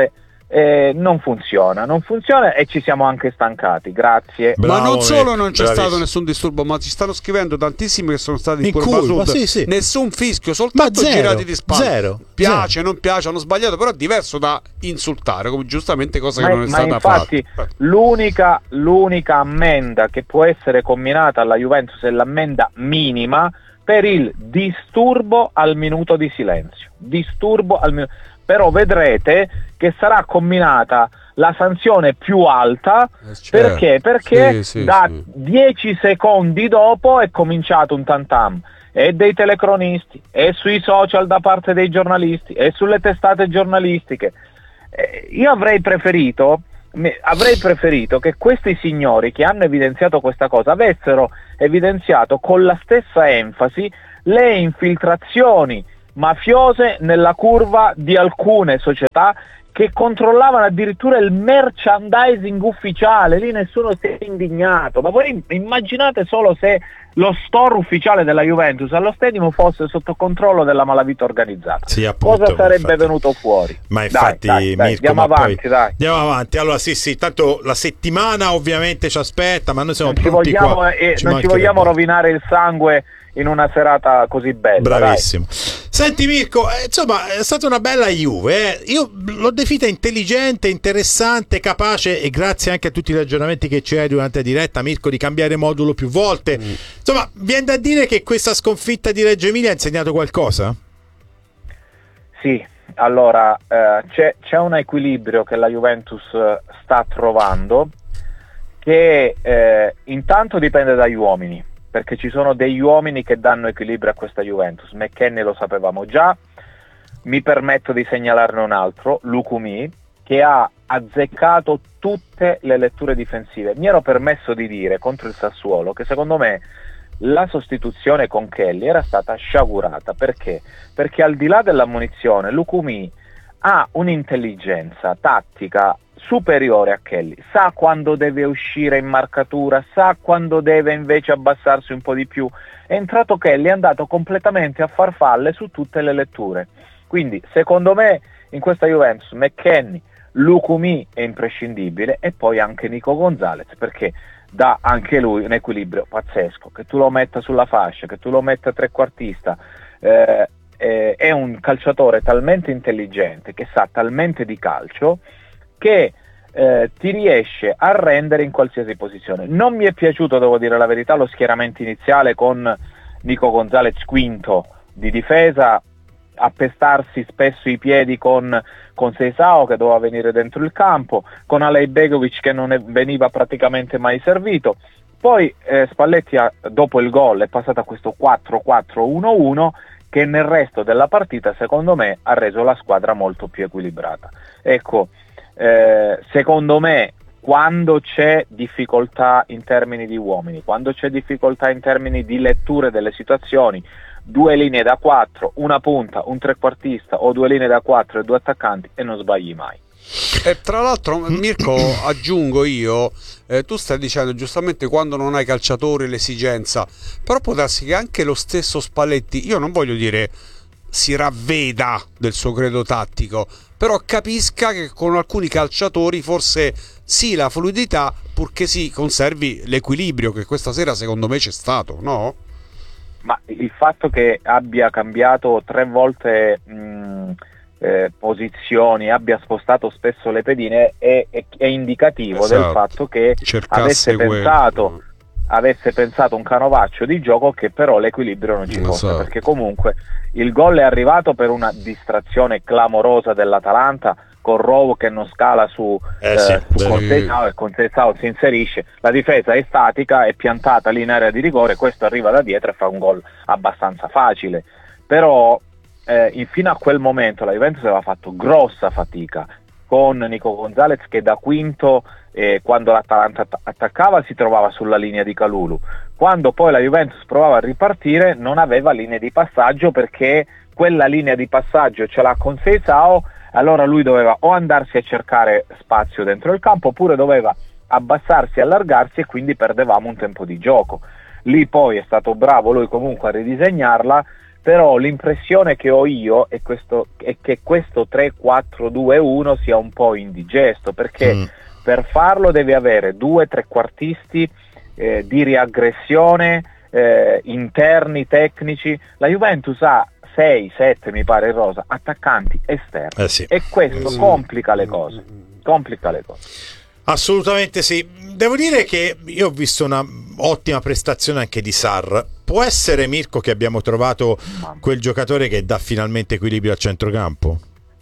Eh, non funziona, non funziona e ci siamo anche stancati, grazie. Bravo, ma non solo non c'è bravissimo. stato nessun disturbo, ma ci stanno scrivendo tantissimi che sono stati in curva Sud, sì, sì. nessun fischio, soltanto zero, girati di spalle. Zero, piace, zero. non piace, hanno sbagliato, però è diverso da insultare, come giustamente cosa ma, che non è ma stata infatti fatta. L'unica, l'unica ammenda che può essere comminata alla Juventus è l'ammenda minima per il disturbo al minuto di silenzio. Disturbo al minuto. Però vedrete che sarà comminata la sanzione più alta, eh, certo. perché? Perché sì, sì, da sì. dieci secondi dopo è cominciato un tantam, e dei telecronisti, e sui social da parte dei giornalisti, e sulle testate giornalistiche. Eh, io avrei preferito, avrei preferito che questi signori che hanno evidenziato questa cosa avessero evidenziato con la stessa enfasi le infiltrazioni mafiose nella curva di alcune società che controllavano addirittura il merchandising ufficiale. Lì nessuno si è indignato, ma voi immaginate solo se lo store ufficiale della Juventus allo Stadium fosse sotto controllo della malavita organizzata, sì, appunto, cosa sarebbe infatti. venuto fuori? Ma infatti, dai, dai, dai, Mirko, andiamo ma avanti, poi, dai. Andiamo avanti. Allora, sì, sì, tanto la settimana ovviamente ci aspetta, ma noi siamo non ci pronti vogliamo, qua. eh, Ci non ci mancherebbe. vogliamo rovinare il sangue in una serata così bella. Bravissimo. Dai. Senti Mirko, eh, insomma è stata una bella Juve, eh. Io l'ho definita intelligente, interessante, capace, e grazie anche a tutti i ragionamenti che c'è durante la diretta, Mirko, di cambiare modulo più volte. Mm. Insomma, viene da dire che questa sconfitta di Reggio Emilia ha insegnato qualcosa? Sì, allora eh, c'è, c'è un equilibrio che la Juventus sta trovando, che eh, intanto dipende dagli uomini, perché ci sono degli uomini che danno equilibrio a questa Juventus. McKennie lo sapevamo già, mi permetto di segnalarne un altro, Lukumi, che ha azzeccato tutte le letture difensive. Mi ero permesso di dire contro il Sassuolo che secondo me la sostituzione con Kelly era stata sciagurata. Perché? Perché al di là dell'ammonizione Lukumi ha un'intelligenza tattica superiore a Kelly, sa quando deve uscire in marcatura, sa quando deve invece abbassarsi un po' di più. È entrato Kelly, è andato completamente a farfalle su tutte le letture. Quindi secondo me in questa Juventus McKennie, Lukumi è imprescindibile, e poi anche Nico Gonzalez, perché dà anche lui un equilibrio pazzesco, che tu lo metta sulla fascia, che tu lo metta trequartista. eh, eh, è un calciatore talmente intelligente, che sa talmente di calcio, che eh, ti riesce a rendere in qualsiasi posizione. Non mi è piaciuto, devo dire la verità, lo schieramento iniziale con Nico Gonzalez quinto di difesa, appestarsi spesso i piedi con, con Seisao che doveva venire dentro il campo, con Alej Begovic che non è, veniva praticamente mai servito. Poi eh, Spalletti ha, dopo il gol è passato a questo quattro quattro uno uno che nel resto della partita secondo me ha reso la squadra molto più equilibrata. Ecco, Eh, secondo me quando c'è difficoltà in termini di uomini, quando c'è difficoltà in termini di letture delle situazioni, due linee da quattro, una punta, un trequartista, o due linee da quattro e due attaccanti, e non sbagli mai. E tra l'altro, Mirko, aggiungo io, eh, tu stai dicendo giustamente quando non hai calciatori l'esigenza, però può darsi che anche lo stesso Spalletti, io non voglio dire si ravveda del suo credo tattico, però capisca che con alcuni calciatori forse sì la fluidità, purché si conservi l'equilibrio che questa sera secondo me c'è stato, no? Ma il fatto che abbia cambiato tre volte mh, eh, posizioni, abbia spostato spesso le pedine è, è, è indicativo esatto. del fatto che Cercasse avesse quello. pensato avesse pensato un canovaccio di gioco, che però l'equilibrio non ci fosse, esatto. perché comunque il gol è arrivato per una distrazione clamorosa dell'Atalanta, con Rovo che non scala su, eh eh, sì, su Conceição, e Conceição si inserisce, la difesa è statica, è piantata lì in area di rigore, questo arriva da dietro e fa un gol abbastanza facile. Però eh, fino a quel momento la Juventus aveva fatto grossa fatica con Nico Gonzalez, che da quinto eh, quando l'Atalanta att- attaccava si trovava sulla linea di Kalulu, quando poi la Juventus provava a ripartire non aveva linee di passaggio, perché quella linea di passaggio ce l'ha con Seisao, allora lui doveva o andarsi a cercare spazio dentro il campo, oppure doveva abbassarsi, allargarsi, e quindi perdevamo un tempo di gioco. Lì poi è stato bravo lui comunque a ridisegnarla, però l'impressione che ho io è, questo, è che questo tre quattro due uno sia un po' indigesto, perché mm. per farlo devi avere due trequartisti eh, di riaggressione, eh, interni, tecnici. La Juventus ha sei sette, mi pare, in rosa, attaccanti esterni, eh sì. e questo mm. complica le cose, complica le cose. Assolutamente sì. Devo dire che io ho visto una ottima prestazione anche di Sarr. Può essere, Mirko, che abbiamo trovato quel giocatore che dà finalmente equilibrio al centrocampo?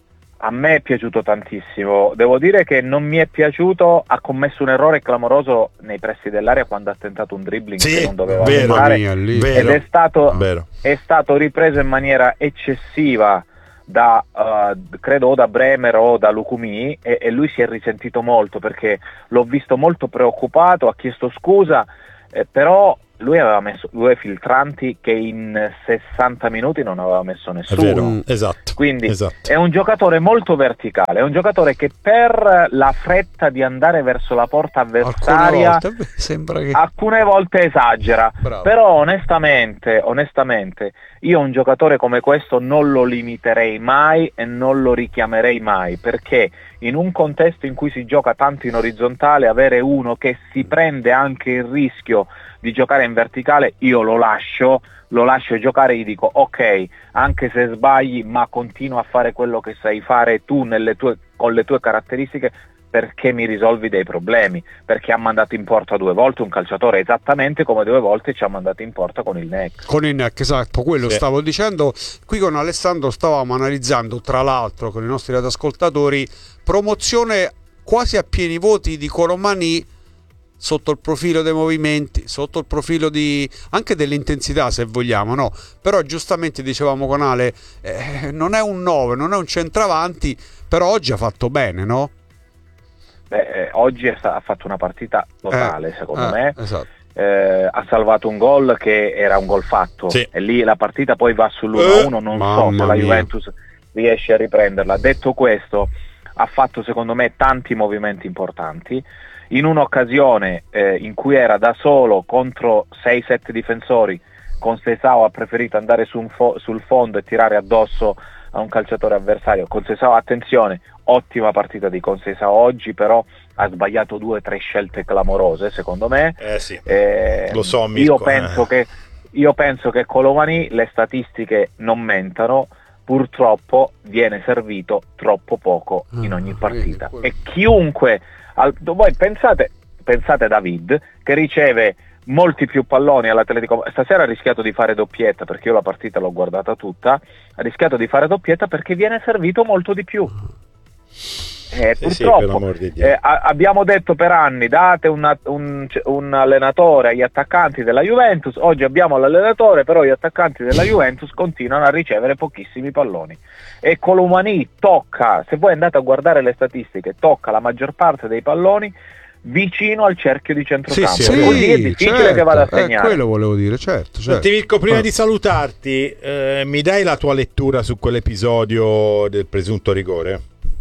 A me è piaciuto tantissimo. Devo dire che non mi è piaciuto, ha commesso un errore clamoroso nei pressi dell'area quando ha tentato un dribbling sì, che non doveva vero, fare, mia, ed è stato, è stato ripreso in maniera eccessiva da uh, credo o da Bremer o da Lukumi, e, e lui si è risentito molto, perché l'ho visto molto preoccupato, ha chiesto scusa, eh, però lui aveva messo due filtranti che in sessanta minuti non aveva messo nessuno. È vero, esatto. Quindi esatto. È un giocatore molto verticale, è un giocatore che per la fretta di andare verso la porta avversaria alcune volte, sembra che... alcune volte esagera. Bravo. Però onestamente, onestamente io un giocatore come questo non lo limiterei mai e non lo richiamerei mai, perché in un contesto in cui si gioca tanto in orizzontale, avere uno che si prende anche il rischio di giocare in verticale, io lo lascio, lo lascio giocare e gli dico ok, anche se sbagli, ma continua a fare quello che sai fare tu nelle tue, con le tue caratteristiche, perché mi risolvi dei problemi, perché ha mandato in porta due volte un calciatore, esattamente come due volte ci ha mandato in porta con il N E C. Con il N E C, esatto, quello sì. Stavo dicendo. Qui con Alessandro stavamo analizzando, tra l'altro con i nostri radioascoltatori, promozione quasi a pieni voti di Colomani sotto il profilo dei movimenti, sotto il profilo di anche dell'intensità, se vogliamo, no? Però giustamente dicevamo con Ale, eh, non è un nove, non è un centravanti, però oggi ha fatto bene, no? Beh, eh, oggi è sta- ha fatto una partita totale, eh, secondo eh, me. Esatto. Eh, ha salvato un gol che era un gol fatto, sì. E lì la partita poi va sull'uno a uno, non so se la mia. Juventus riesce a riprenderla. Detto questo, ha fatto secondo me tanti movimenti importanti. In un'occasione eh, in cui era da solo contro sei sette difensori, con Sesao ha preferito andare su un fo- sul fondo e tirare addosso a un calciatore avversario. Con Sesao, attenzione, ottima partita di Conceição oggi, però ha sbagliato due o tre scelte clamorose, secondo me. Eh sì, eh, lo so, Mirko, io penso eh. che io penso che Colomani le statistiche non mentano, purtroppo viene servito troppo poco in ogni partita. E chiunque al, voi pensate pensate a David, che riceve molti più palloni all'Atletico. Stasera ha rischiato di fare doppietta, perché io la partita l'ho guardata tutta, ha rischiato di fare doppietta perché viene servito molto di più. Eh, sì, purtroppo sì, eh, a- abbiamo detto per anni date una, un, un allenatore agli attaccanti della Juventus. Oggi abbiamo l'allenatore, però gli attaccanti della Juventus continuano a ricevere pochissimi palloni, e Colomani tocca, se voi andate a guardare le statistiche, tocca la maggior parte dei palloni vicino al cerchio di centrocampo, sì, sì, così è difficile certo, che vada a segnare. Eh, quello volevo dire, certo, certo. Senti, Mirko, prima ah. di salutarti, eh, mi dai la tua lettura su quell'episodio del presunto rigore?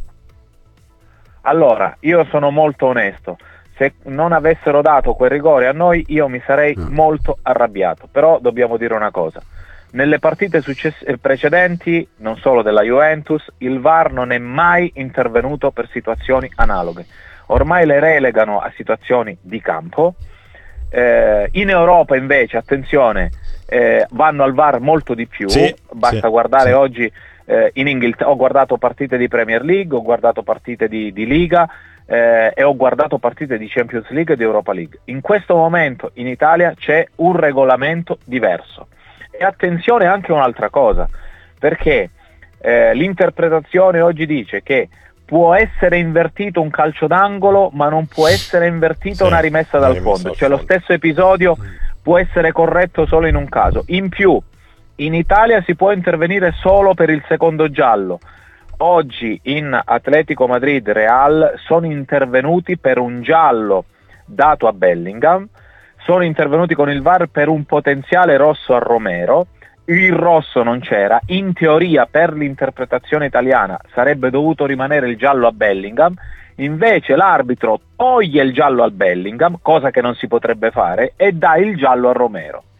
Allora, io sono molto onesto. Se non avessero dato quel rigore a noi, io mi sarei mm. molto arrabbiato. Però dobbiamo dire una cosa: nelle partite success- precedenti, non solo della Juventus, il V A R non è mai intervenuto per situazioni analoghe. Ormai le relegano a situazioni di campo. Eh, in Europa invece, attenzione, eh, vanno al V A R molto di più. Sì, Basta sì, guardare sì. oggi eh, in Inghilterra. Ho guardato partite di Premier League, ho guardato partite di, di Liga eh, e ho guardato partite di Champions League e di Europa League. In questo momento in Italia c'è un regolamento diverso. E attenzione anche a un'altra cosa, perché eh, l'interpretazione oggi dice che può essere invertito un calcio d'angolo, ma non può essere invertita sì, una rimessa dal rimessa fondo. al Cioè fondo. lo stesso episodio può essere corretto solo in un caso. In più, in Italia si può intervenire solo per il secondo giallo. Oggi in Atletico Madrid Real sono intervenuti per un giallo dato a Bellingham, sono intervenuti con il V A R per un potenziale rosso a Romero. Il rosso non c'era, in teoria per l'interpretazione italiana sarebbe dovuto rimanere il giallo a Bellingham, invece l'arbitro toglie il giallo al Bellingham, cosa che non si potrebbe fare, e dà il giallo a Romero.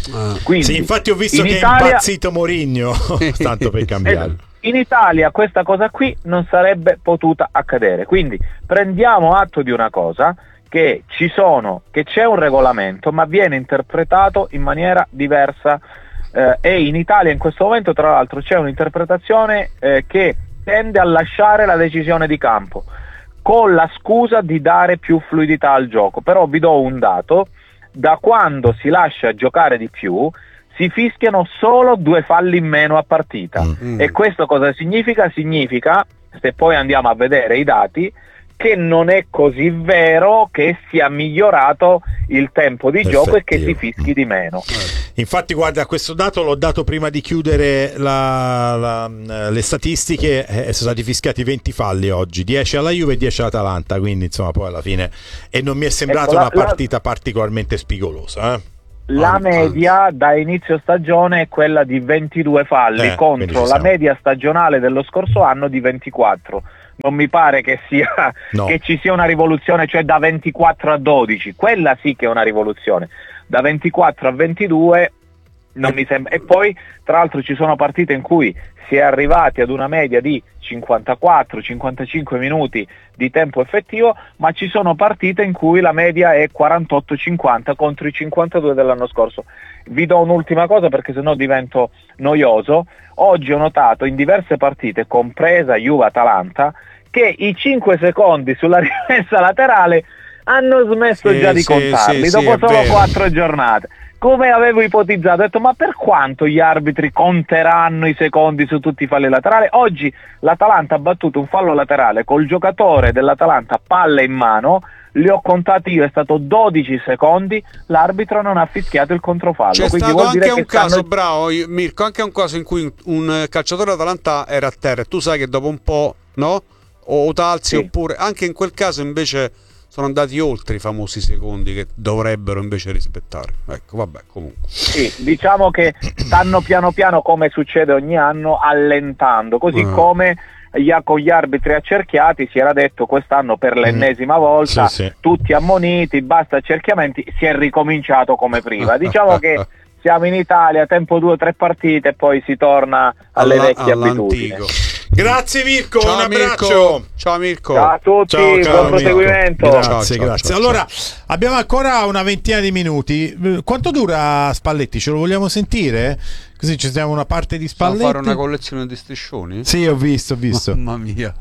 Quindi, sì, infatti ho visto in che Italia... è impazzito Mourinho, tanto per cambiare. In Italia questa cosa qui non sarebbe potuta accadere, quindi prendiamo atto di una cosa, che ci sono, che c'è un regolamento, ma viene interpretato in maniera diversa, eh, e in Italia in questo momento tra l'altro c'è un'interpretazione eh, che tende a lasciare la decisione di campo, con la scusa di dare più fluidità al gioco. Però vi do un dato: da quando si lascia giocare di più si fischiano solo due falli in meno a partita. Mm. E questo cosa significa? Significa, se poi andiamo a vedere i dati, che non è così vero che sia migliorato il tempo di Effettivo. gioco e che si fischi di meno. Infatti guarda, questo dato l'ho dato prima di chiudere la, la, le statistiche, eh, sono stati fischiati venti falli oggi, dieci alla Juve e dieci all'Atalanta, quindi insomma poi alla fine, e non mi è sembrata ecco, la, una partita la... particolarmente spigolosa, eh? La media da inizio stagione è quella di ventidue falli eh, contro la media stagionale dello scorso anno di ventiquattro. Non mi pare che sia no. che ci sia una rivoluzione, cioè da ventiquattro a dodici, quella sì che è una rivoluzione. Da ventiquattro a ventidue non mi sembra. E poi tra l'altro ci sono partite in cui si è arrivati ad una media di cinquantaquattro cinquantacinque minuti di tempo effettivo, ma ci sono partite in cui la media è quarantotto cinquanta contro i cinquantadue dell'anno scorso. Vi do un'ultima cosa perché sennò divento noioso. Oggi ho notato in diverse partite, compresa Juve-Atalanta, che i cinque secondi sulla rimessa laterale hanno smesso sì, già di sì, contarli, sì, dopo sì, solo quattro giornate. Come avevo ipotizzato, ho detto: ma per quanto gli arbitri conteranno i secondi su tutti i falli laterali? Oggi l'Atalanta ha battuto un fallo laterale col giocatore dell'Atalanta palla in mano, li ho contati io, è stato dodici secondi, l'arbitro non ha fischiato il controfallo. C'è Quindi stato vuol dire anche un che stanno... caso, bravo Mirko, anche un caso in cui un calciatore dell'Atalanta era a terra e tu sai che dopo un po', no? O talzi, sì. Oppure anche in quel caso invece sono andati oltre i famosi secondi che dovrebbero invece rispettare. Ecco, vabbè, comunque. Sì, diciamo che stanno piano piano, come succede ogni anno, allentando, così uh. come con gli arbitri accerchiati si era detto quest'anno per l'ennesima volta, sì, sì. tutti ammoniti, basta accerchiamenti, si è ricominciato come prima. Diciamo che siamo in Italia, tempo due o tre partite e poi si torna alle Alla, vecchie abitudini. Grazie Mirko, ciao, un abbraccio. Mirko. Ciao Mirko. Ciao a tutti, ciao, buon ciao, proseguimento. Grazie, ciao, ciao, grazie. Ciao, allora, ciao. abbiamo ancora una ventina di minuti. Quanto dura Spalletti? Ce lo vogliamo sentire? Così ci stiamo una parte di Spalletti. Possiamo fare una collezione di striscioni? Sì, ho visto, ho visto. Mamma mia.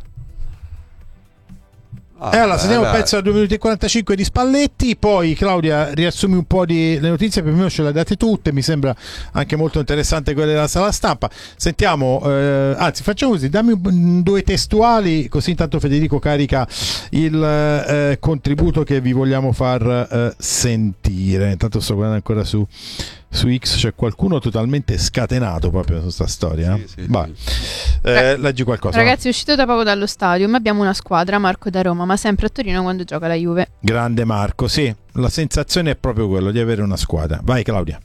Ah, e allora sentiamo un pezzo da due minuti e quarantacinque di Spalletti, poi Claudia riassumi un po' di le notizie, per me ce le ha date tutte, mi sembra anche molto interessante quella della sala stampa. Sentiamo, eh, anzi facciamo così, dammi un, due testuali, così intanto Federico carica il eh, contributo che vi vogliamo far eh, sentire. Intanto sto guardando ancora su su X, c'è qualcuno totalmente scatenato proprio su questa storia. Sì, sì, vai. Sì. Eh, leggi qualcosa. Ragazzi, è uscito da poco dallo stadio, ma abbiamo una squadra, Marco da Roma, ma sempre a Torino quando gioca la Juve. Grande Marco, sì, la sensazione è proprio quello di avere una squadra. Vai Claudia.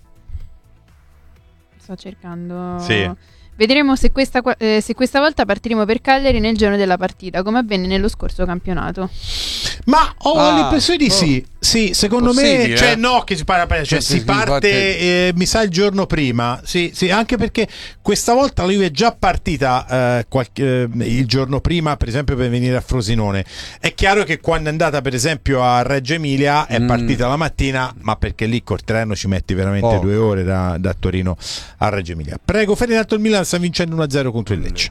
Sto cercando. Sì. Vedremo se questa, eh, se questa volta partiremo per Cagliari nel giorno della partita, come avvenne nello scorso campionato. Ma ho ah, l'impressione di oh. sì. Sì, secondo me, cioè no, che si, parla, cioè, si parte, eh, mi sa il giorno prima. Sì, sì, anche perché questa volta la Juve è già partita eh, qualche, eh, il giorno prima, per esempio, per venire a Frosinone. È chiaro che quando è andata, per esempio, a Reggio Emilia è mm. partita la mattina, ma perché lì col treno ci metti veramente oh. due ore da, da Torino a Reggio Emilia. Prego, Ferdinando, il Milan sta vincendo uno a zero contro il Lecce.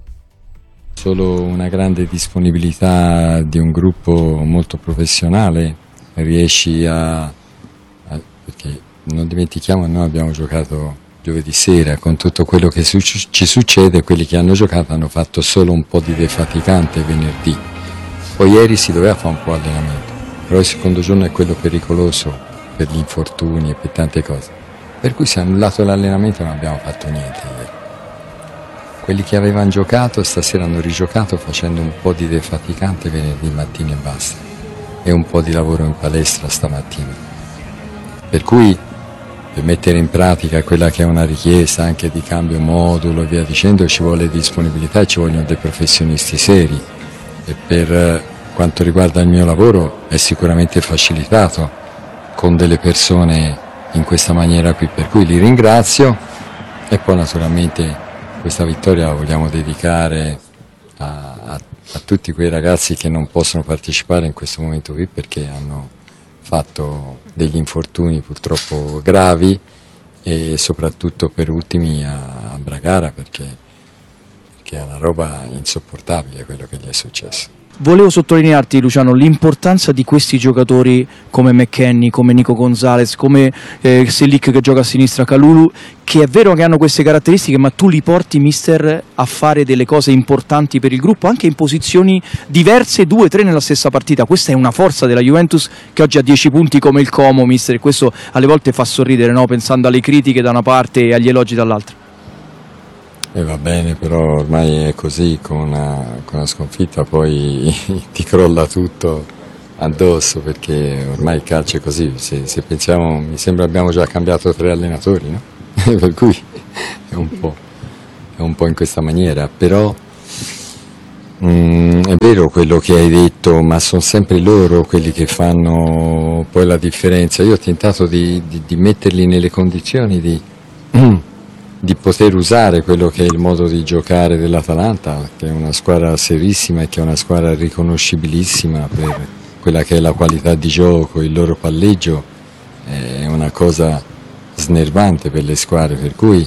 Solo una grande disponibilità di un gruppo molto professionale. Riesci a, a perché non dimentichiamo, noi abbiamo giocato giovedì sera, con tutto quello che su, ci succede, quelli che hanno giocato hanno fatto solo un po' di defaticante venerdì, poi ieri si doveva fare un po' allenamento, però il secondo giorno è quello pericoloso per gli infortuni e per tante cose, per cui si è annullato l'allenamento e non abbiamo fatto niente ieri. Quelli che avevano giocato stasera hanno rigiocato facendo un po' di defaticante venerdì mattina e basta, e un po' di lavoro in palestra stamattina, per cui per mettere in pratica quella che è una richiesta anche di cambio modulo e via dicendo ci vuole disponibilità e ci vogliono dei professionisti seri, e per quanto riguarda il mio lavoro è sicuramente facilitato con delle persone in questa maniera qui, per cui li ringrazio e poi naturalmente questa vittoria la vogliamo dedicare a, a, a tutti quei ragazzi che non possono partecipare in questo momento qui perché hanno fatto degli infortuni purtroppo gravi, e soprattutto per ultimi a, a Bragara perché, perché è una roba insopportabile quello che gli è successo. Volevo sottolinearti, Luciano, l'importanza di questi giocatori come McKennie, come Nico Gonzalez, come eh, Selic che gioca a sinistra, Kalulu, che è vero che hanno queste caratteristiche, ma tu li porti, mister, a fare delle cose importanti per il gruppo, anche in posizioni diverse, due, tre nella stessa partita. Questa è una forza della Juventus che oggi ha dieci punti come il Como, mister, e questo alle volte fa sorridere, no? Pensando alle critiche da una parte e agli elogi dall'altra. E va bene, però ormai è così, con una, con una sconfitta poi ti crolla tutto addosso, perché ormai il calcio è così, se, se pensiamo, mi sembra abbiamo già cambiato tre allenatori, no? Per cui è un po', è un po' in questa maniera, però mm, è vero quello che hai detto, ma sono sempre loro quelli che fanno poi la differenza. Io ho tentato di, di, di metterli nelle condizioni di... di poter usare quello che è il modo di giocare dell'Atalanta, che è una squadra serissima e che è una squadra riconoscibilissima per quella che è la qualità di gioco, il loro palleggio è una cosa snervante per le squadre, per cui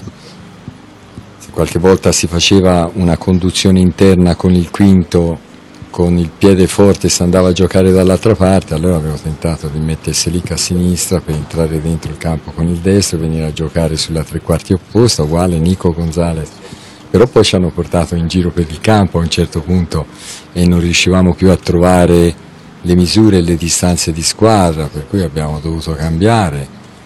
se qualche volta si faceva una conduzione interna con il quinto, con il piede forte, si andava a giocare dall'altra parte, allora avevo tentato di mettere Selic a sinistra per entrare dentro il campo con il destro e venire a giocare sulla tre quarti opposta, uguale Nico Gonzalez, però poi ci hanno portato in giro per il campo a un certo punto e non riuscivamo più a trovare le misure e le distanze di squadra, per cui abbiamo dovuto cambiare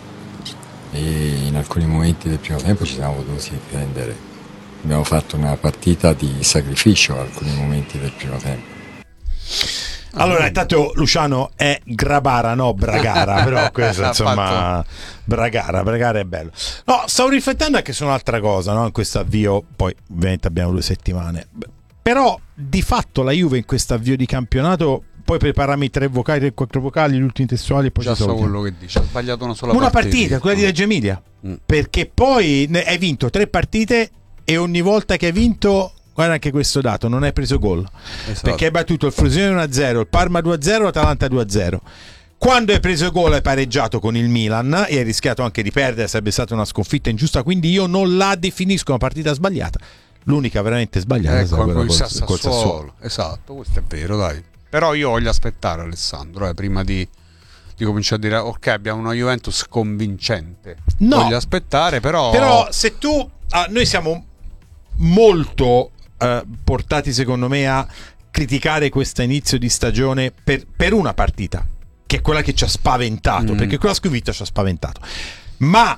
e in alcuni momenti del primo tempo ci siamo dovuti prendere, abbiamo fatto una partita di sacrificio a alcuni momenti del primo tempo. Allora, intanto Luciano è Grabara, no Bragara, però questo insomma Bragara, Bragara è bello. No, stavo riflettendo anche su un'altra cosa, no? In questo avvio, poi ovviamente abbiamo due settimane, però di fatto la Juve in questo avvio di campionato, poi preparami tre vocali, tre quattro vocali, gli ultimi testuali e poi già ci so salutiamo. quello che dice, ha sbagliato una sola una partita, partita, quella di Reggio Emilia, mm. perché poi ne- hai vinto tre partite e ogni volta che hai vinto, guarda anche questo dato, non hai preso gol, esatto. Perché hai battuto il Frosinone uno a zero, il Parma due a zero, l'Atalanta due a zero. Quando hai preso gol hai pareggiato con il Milan e hai rischiato anche di perdere, sarebbe stata una sconfitta ingiusta, quindi io non la definisco una partita sbagliata, l'unica veramente sbagliata ecco, è quella col col, Sassuolo. col Sassuolo. Esatto, questo è vero, dai. Però io voglio aspettare, Alessandro, eh, prima di, di cominciare a dire ok, abbiamo una Juventus convincente. No, voglio aspettare, però però se tu ah, noi siamo molto eh, portati secondo me a criticare questo inizio di stagione per, per una partita che è quella che ci ha spaventato, mm. perché quella sconfitta ci ha spaventato, ma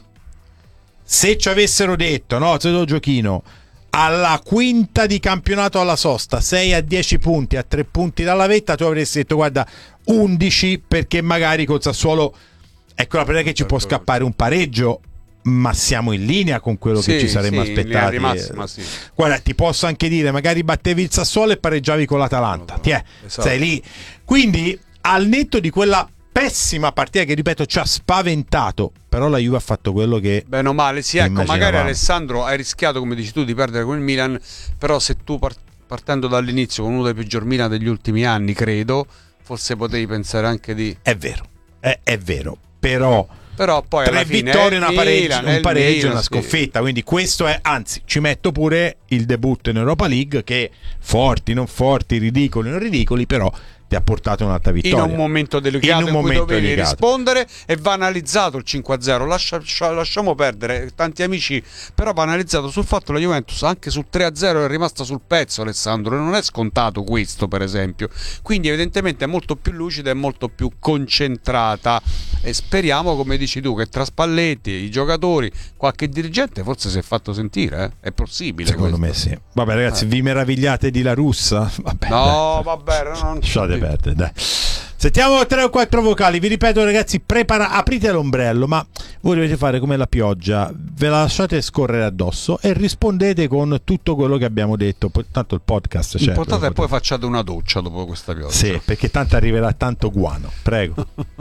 se ci avessero detto, no, Zedo Giochino, alla quinta di campionato alla sosta sei a dieci punti, a tre punti dalla vetta, tu avresti detto guarda undici, perché magari col Sassuolo ecco la prima che ci può scappare un pareggio, ma siamo in linea con quello sì, che ci saremmo sì, aspettati. in massima, sì. Guarda, ti posso anche dire, magari battevi il Sassuolo e pareggiavi con l'Atalanta, no, no, ti è, esatto. sei lì. Quindi al netto di quella pessima partita che ripeto ci ha spaventato, però la Juve ha fatto quello che bene o male, sì, ecco, magari Alessandro hai rischiato, come dici tu, di perdere con il Milan, però se tu part- partendo dall'inizio con uno dei peggior Milan degli ultimi anni, credo, forse potevi pensare anche di... È vero, è, è vero, però... Però poi tre alla fine vittorie, una pareggio, Milan, un pareggio e una sì. sconfitta, quindi questo è, anzi ci metto pure il debutto in Europa League che forti, non forti, ridicoli, non ridicoli, però ti ha portato un'altra vittoria in un momento delicato in, in cui dovevi delicato. rispondere, e va analizzato il cinque a zero. Lascia, lasciamo perdere tanti amici, però va analizzato sul fatto che la Juventus anche sul tre a zero è rimasta sul pezzo, Alessandro, e non è scontato questo, per esempio, quindi evidentemente è molto più lucida e molto più concentrata, e speriamo, come dici tu, che tra Spalletti, i giocatori, qualche dirigente forse si è fatto sentire, eh? È possibile, secondo questo. me sì. Vabbè ragazzi, eh. vi meravigliate di La Russa? Vabbè, no, dai. vabbè, non lasciate perdere, dai. Sentiamo tre o quattro vocali, vi ripeto ragazzi, prepara, aprite l'ombrello, ma voi dovete fare come la pioggia, ve la lasciate scorrere addosso e rispondete con tutto quello che abbiamo detto, poi, tanto il podcast c'è. L'importante è poi facciate una doccia dopo questa pioggia. Sì, perché tanto arriverà tanto guano, prego.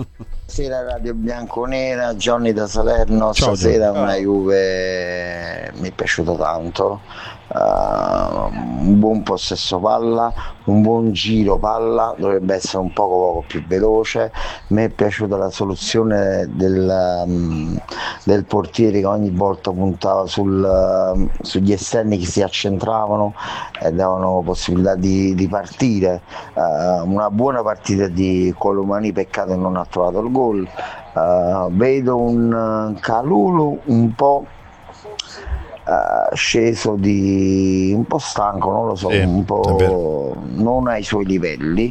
Buonasera Radio Bianconera, Johnny da Salerno. Ciao, Stasera Gianni. una Juve mi è piaciuta tanto, uh, un buon possesso palla, un buon giro palla, dovrebbe essere un poco, poco più veloce. Mi è piaciuta la soluzione del, um, del portiere che ogni volta puntava sul, uh, sugli esterni che si accentravano e davano possibilità di, di partire. Uh, una buona partita di Colomani, peccato che non ha trovato il gol. Uh, vedo un uh, Kalulu un po' uh, sceso, di un po' stanco, non lo so, Sì, un è po' vero. non ai suoi livelli,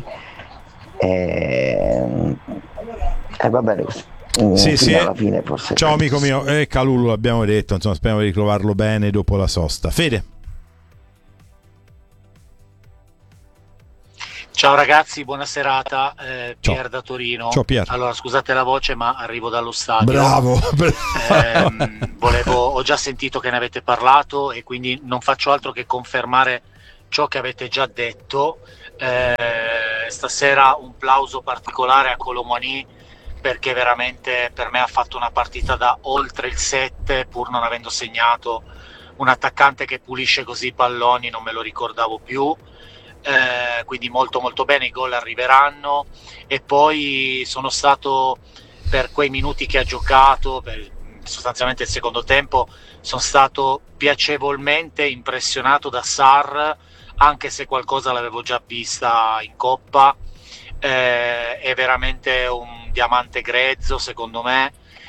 e, e va bene così. Mm, Sì, quindi sì. alla fine forse Ciao amico mio, eh, Kalulu abbiamo detto, insomma, speriamo di ritrovarlo bene dopo la sosta. Fede. Ciao ragazzi, buona serata, eh, Ciao. Pier da Torino. Ciao, Pier. Allora, scusate la voce, ma arrivo dallo stadio. Bravo, bravo. Ehm, volevo, ho già sentito che ne avete parlato e quindi non faccio altro che confermare ciò che avete già detto. Eh, stasera un plauso particolare a Colomani, perché veramente per me ha fatto una partita da oltre il sette, pur non avendo segnato. Un attaccante che pulisce così i palloni non me lo ricordavo più. Eh, quindi molto molto bene, i gol arriveranno. E poi sono stato, per quei minuti che ha giocato, per sostanzialmente il secondo tempo, sono stato piacevolmente impressionato da Sarr, anche se qualcosa l'avevo già vista in Coppa. Eh, è veramente un diamante grezzo secondo me,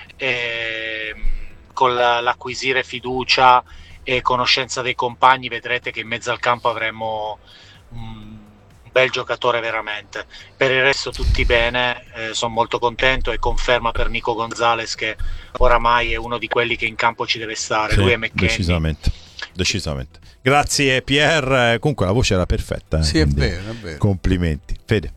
e con l'acquisire fiducia e conoscenza dei compagni vedrete che in mezzo al campo avremo un bel giocatore veramente. Per il resto tutti bene, eh, sono molto contento, e conferma per Nico Gonzalez che oramai è uno di quelli che in campo ci deve stare. Sì, lui e McKennie. decisamente, decisamente. Grazie Pier, comunque la voce era perfetta. Eh, Sì, è quindi vero, è vero. Complimenti. Fede.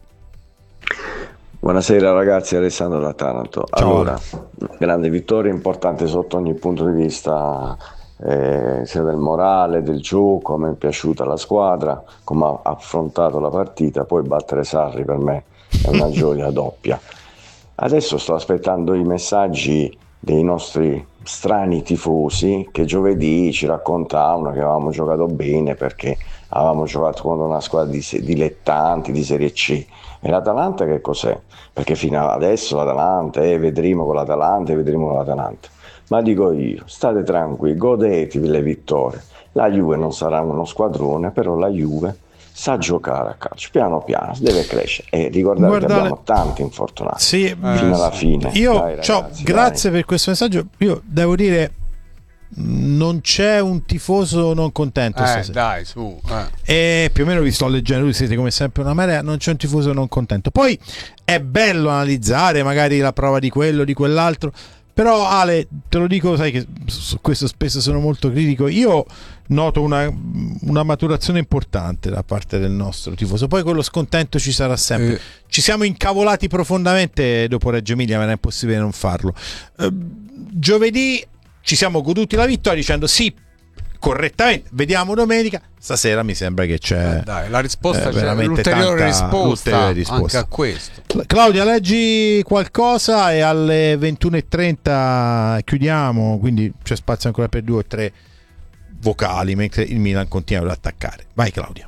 Buonasera ragazzi, Alessandro da Taranto. Ciao. Allora, grande vittoria, importante sotto ogni punto di vista, eh, sia del morale, del gioco. A me è piaciuta la squadra, come ha affrontato la partita. Poi battere Sarri per me è una gioia doppia. Adesso sto aspettando i messaggi dei nostri strani tifosi che giovedì ci raccontavano che avevamo giocato bene perché avevamo giocato contro una squadra di se- dilettanti di Serie C. E l'Atalanta che cos'è? Perché fino adesso l'Atalanta, eh, vedremo con l'Atalanta e vedremo con l'Atalanta. Ma dico io, state tranquilli, godetevi le vittorie. La Juve non sarà uno squadrone, però la Juve sa giocare a calcio, piano piano, deve crescere. E ricordate Guarda, che abbiamo tanti infortunati Sì, fino alla fine. Io, Dai, ciao, ragazzi, grazie per questo messaggio. Io devo dire, non c'è un tifoso non contento Eh, stasera. dai, su. Eh. E più o meno vi sto leggendo, voi siete come sempre una marea, non c'è un tifoso non contento. Poi è bello analizzare magari la prova di quello, di quell'altro, però Ale, te lo dico, sai che su questo spesso sono molto critico, io noto una, una maturazione importante da parte del nostro tifoso. Poi quello scontento ci sarà sempre. Eh. Ci siamo incavolati profondamente dopo Reggio Emilia, ma non è possibile non farlo. Eh, giovedì ci siamo goduti la vittoria dicendo sì, correttamente, vediamo domenica. Stasera mi sembra che c'è Eh, dai, la risposta eh, c'è, veramente l'ulteriore tanta- risposta, l'ulteriore risposta. anche a questo. Claudia, leggi qualcosa e alle ventuno e trenta chiudiamo, quindi c'è spazio ancora per due o tre vocali mentre il Milan continua ad attaccare. Vai Claudia.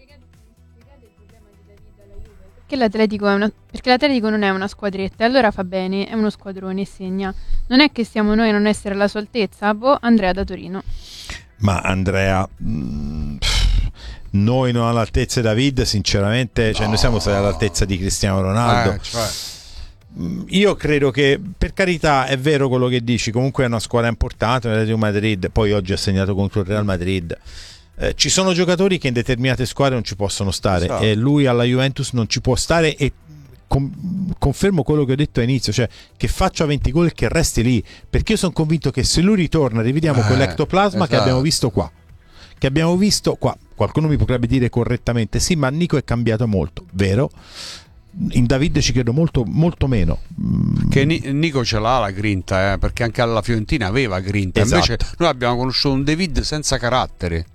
Perché l'Atletico, è una, perché l'Atletico non è una squadretta, e allora fa bene, è uno squadrone e segna. Non è che siamo noi a non essere alla sua altezza. Boh, Andrea da Torino. Ma Andrea, mh, noi non all'altezza di David, sinceramente, cioè noi siamo stati all'altezza di Cristiano Ronaldo. Eh, cioè. Mh, Io credo che, per carità, è vero quello che dici, comunque è una squadra importante, l'Atletico Madrid, poi oggi ha segnato contro il Real Madrid. Eh, ci sono giocatori che in determinate squadre non ci possono stare, Esatto. e lui alla Juventus non ci può stare, e com- confermo quello che ho detto all'inizio, cioè che faccia venti gol e che resti lì, perché io sono convinto che se lui ritorna rivediamo Eh, quell'ectoplasma che esatto. abbiamo visto qua che abbiamo visto qua. Qualcuno mi potrebbe dire correttamente sì, ma Nico è cambiato molto, vero? In David ci credo molto, molto meno. Che Ni- Nico ce l'ha la grinta, eh, perché anche alla Fiorentina aveva grinta. Esatto. Invece noi abbiamo conosciuto un David senza carattere, perché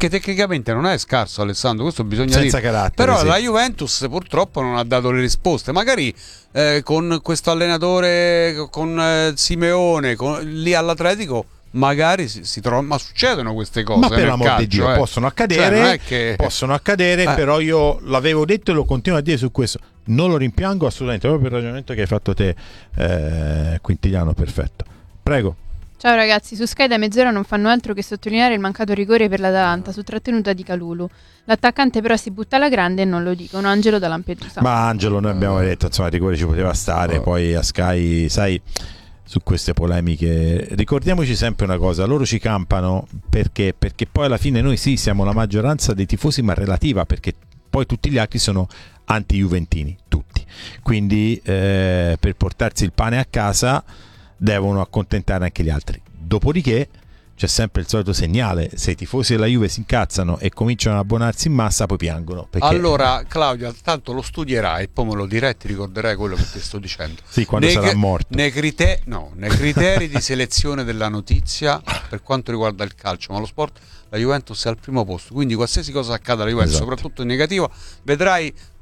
perché tecnicamente non è scarso Alessandro, questo bisogna Senza dire. carattere, Però sì. la Juventus purtroppo non ha dato le risposte, magari eh, con questo allenatore, con eh, Simeone, con, lì all'Atletico magari si, si trova, ma succedono queste cose, ma per nel l'amor calcio, di Dio eh. possono accadere, Cioè, non è che... possono accadere Eh. però io l'avevo detto e lo continuo a dire su questo, non lo rimpiango assolutamente, proprio per il ragionamento che hai fatto te, eh, Quintiliano, perfetto, prego. Ciao ragazzi, su Sky da mezz'ora non fanno altro che sottolineare il mancato rigore per l'Atalanta su trattenuta di Kalulu. L'attaccante però si butta alla grande e non lo dicono. Angelo da Lampedusa. Ma Angelo, noi abbiamo detto, insomma, il rigore ci poteva stare, poi a Sky, sai, su queste polemiche ricordiamoci sempre una cosa, loro ci campano perché perché poi alla fine noi sì siamo la maggioranza dei tifosi, ma relativa, perché poi tutti gli altri sono anti-juventini, tutti, quindi eh, per portarsi il pane a casa devono accontentare anche gli altri. Dopodiché c'è sempre il solito segnale: se i tifosi della Juve si incazzano e cominciano ad abbonarsi in massa, poi piangono, perché... Allora Claudio, tanto lo studierai e poi me lo dirai, ti ricorderai quello che ti sto dicendo. Sì, quando nei, sarà morto. Nei, criter- no, nei criteri di selezione della notizia per quanto riguarda il calcio, ma lo sport, la Juventus è al primo posto, quindi qualsiasi cosa accada alla Juventus, Esatto. soprattutto in negativo, vedrai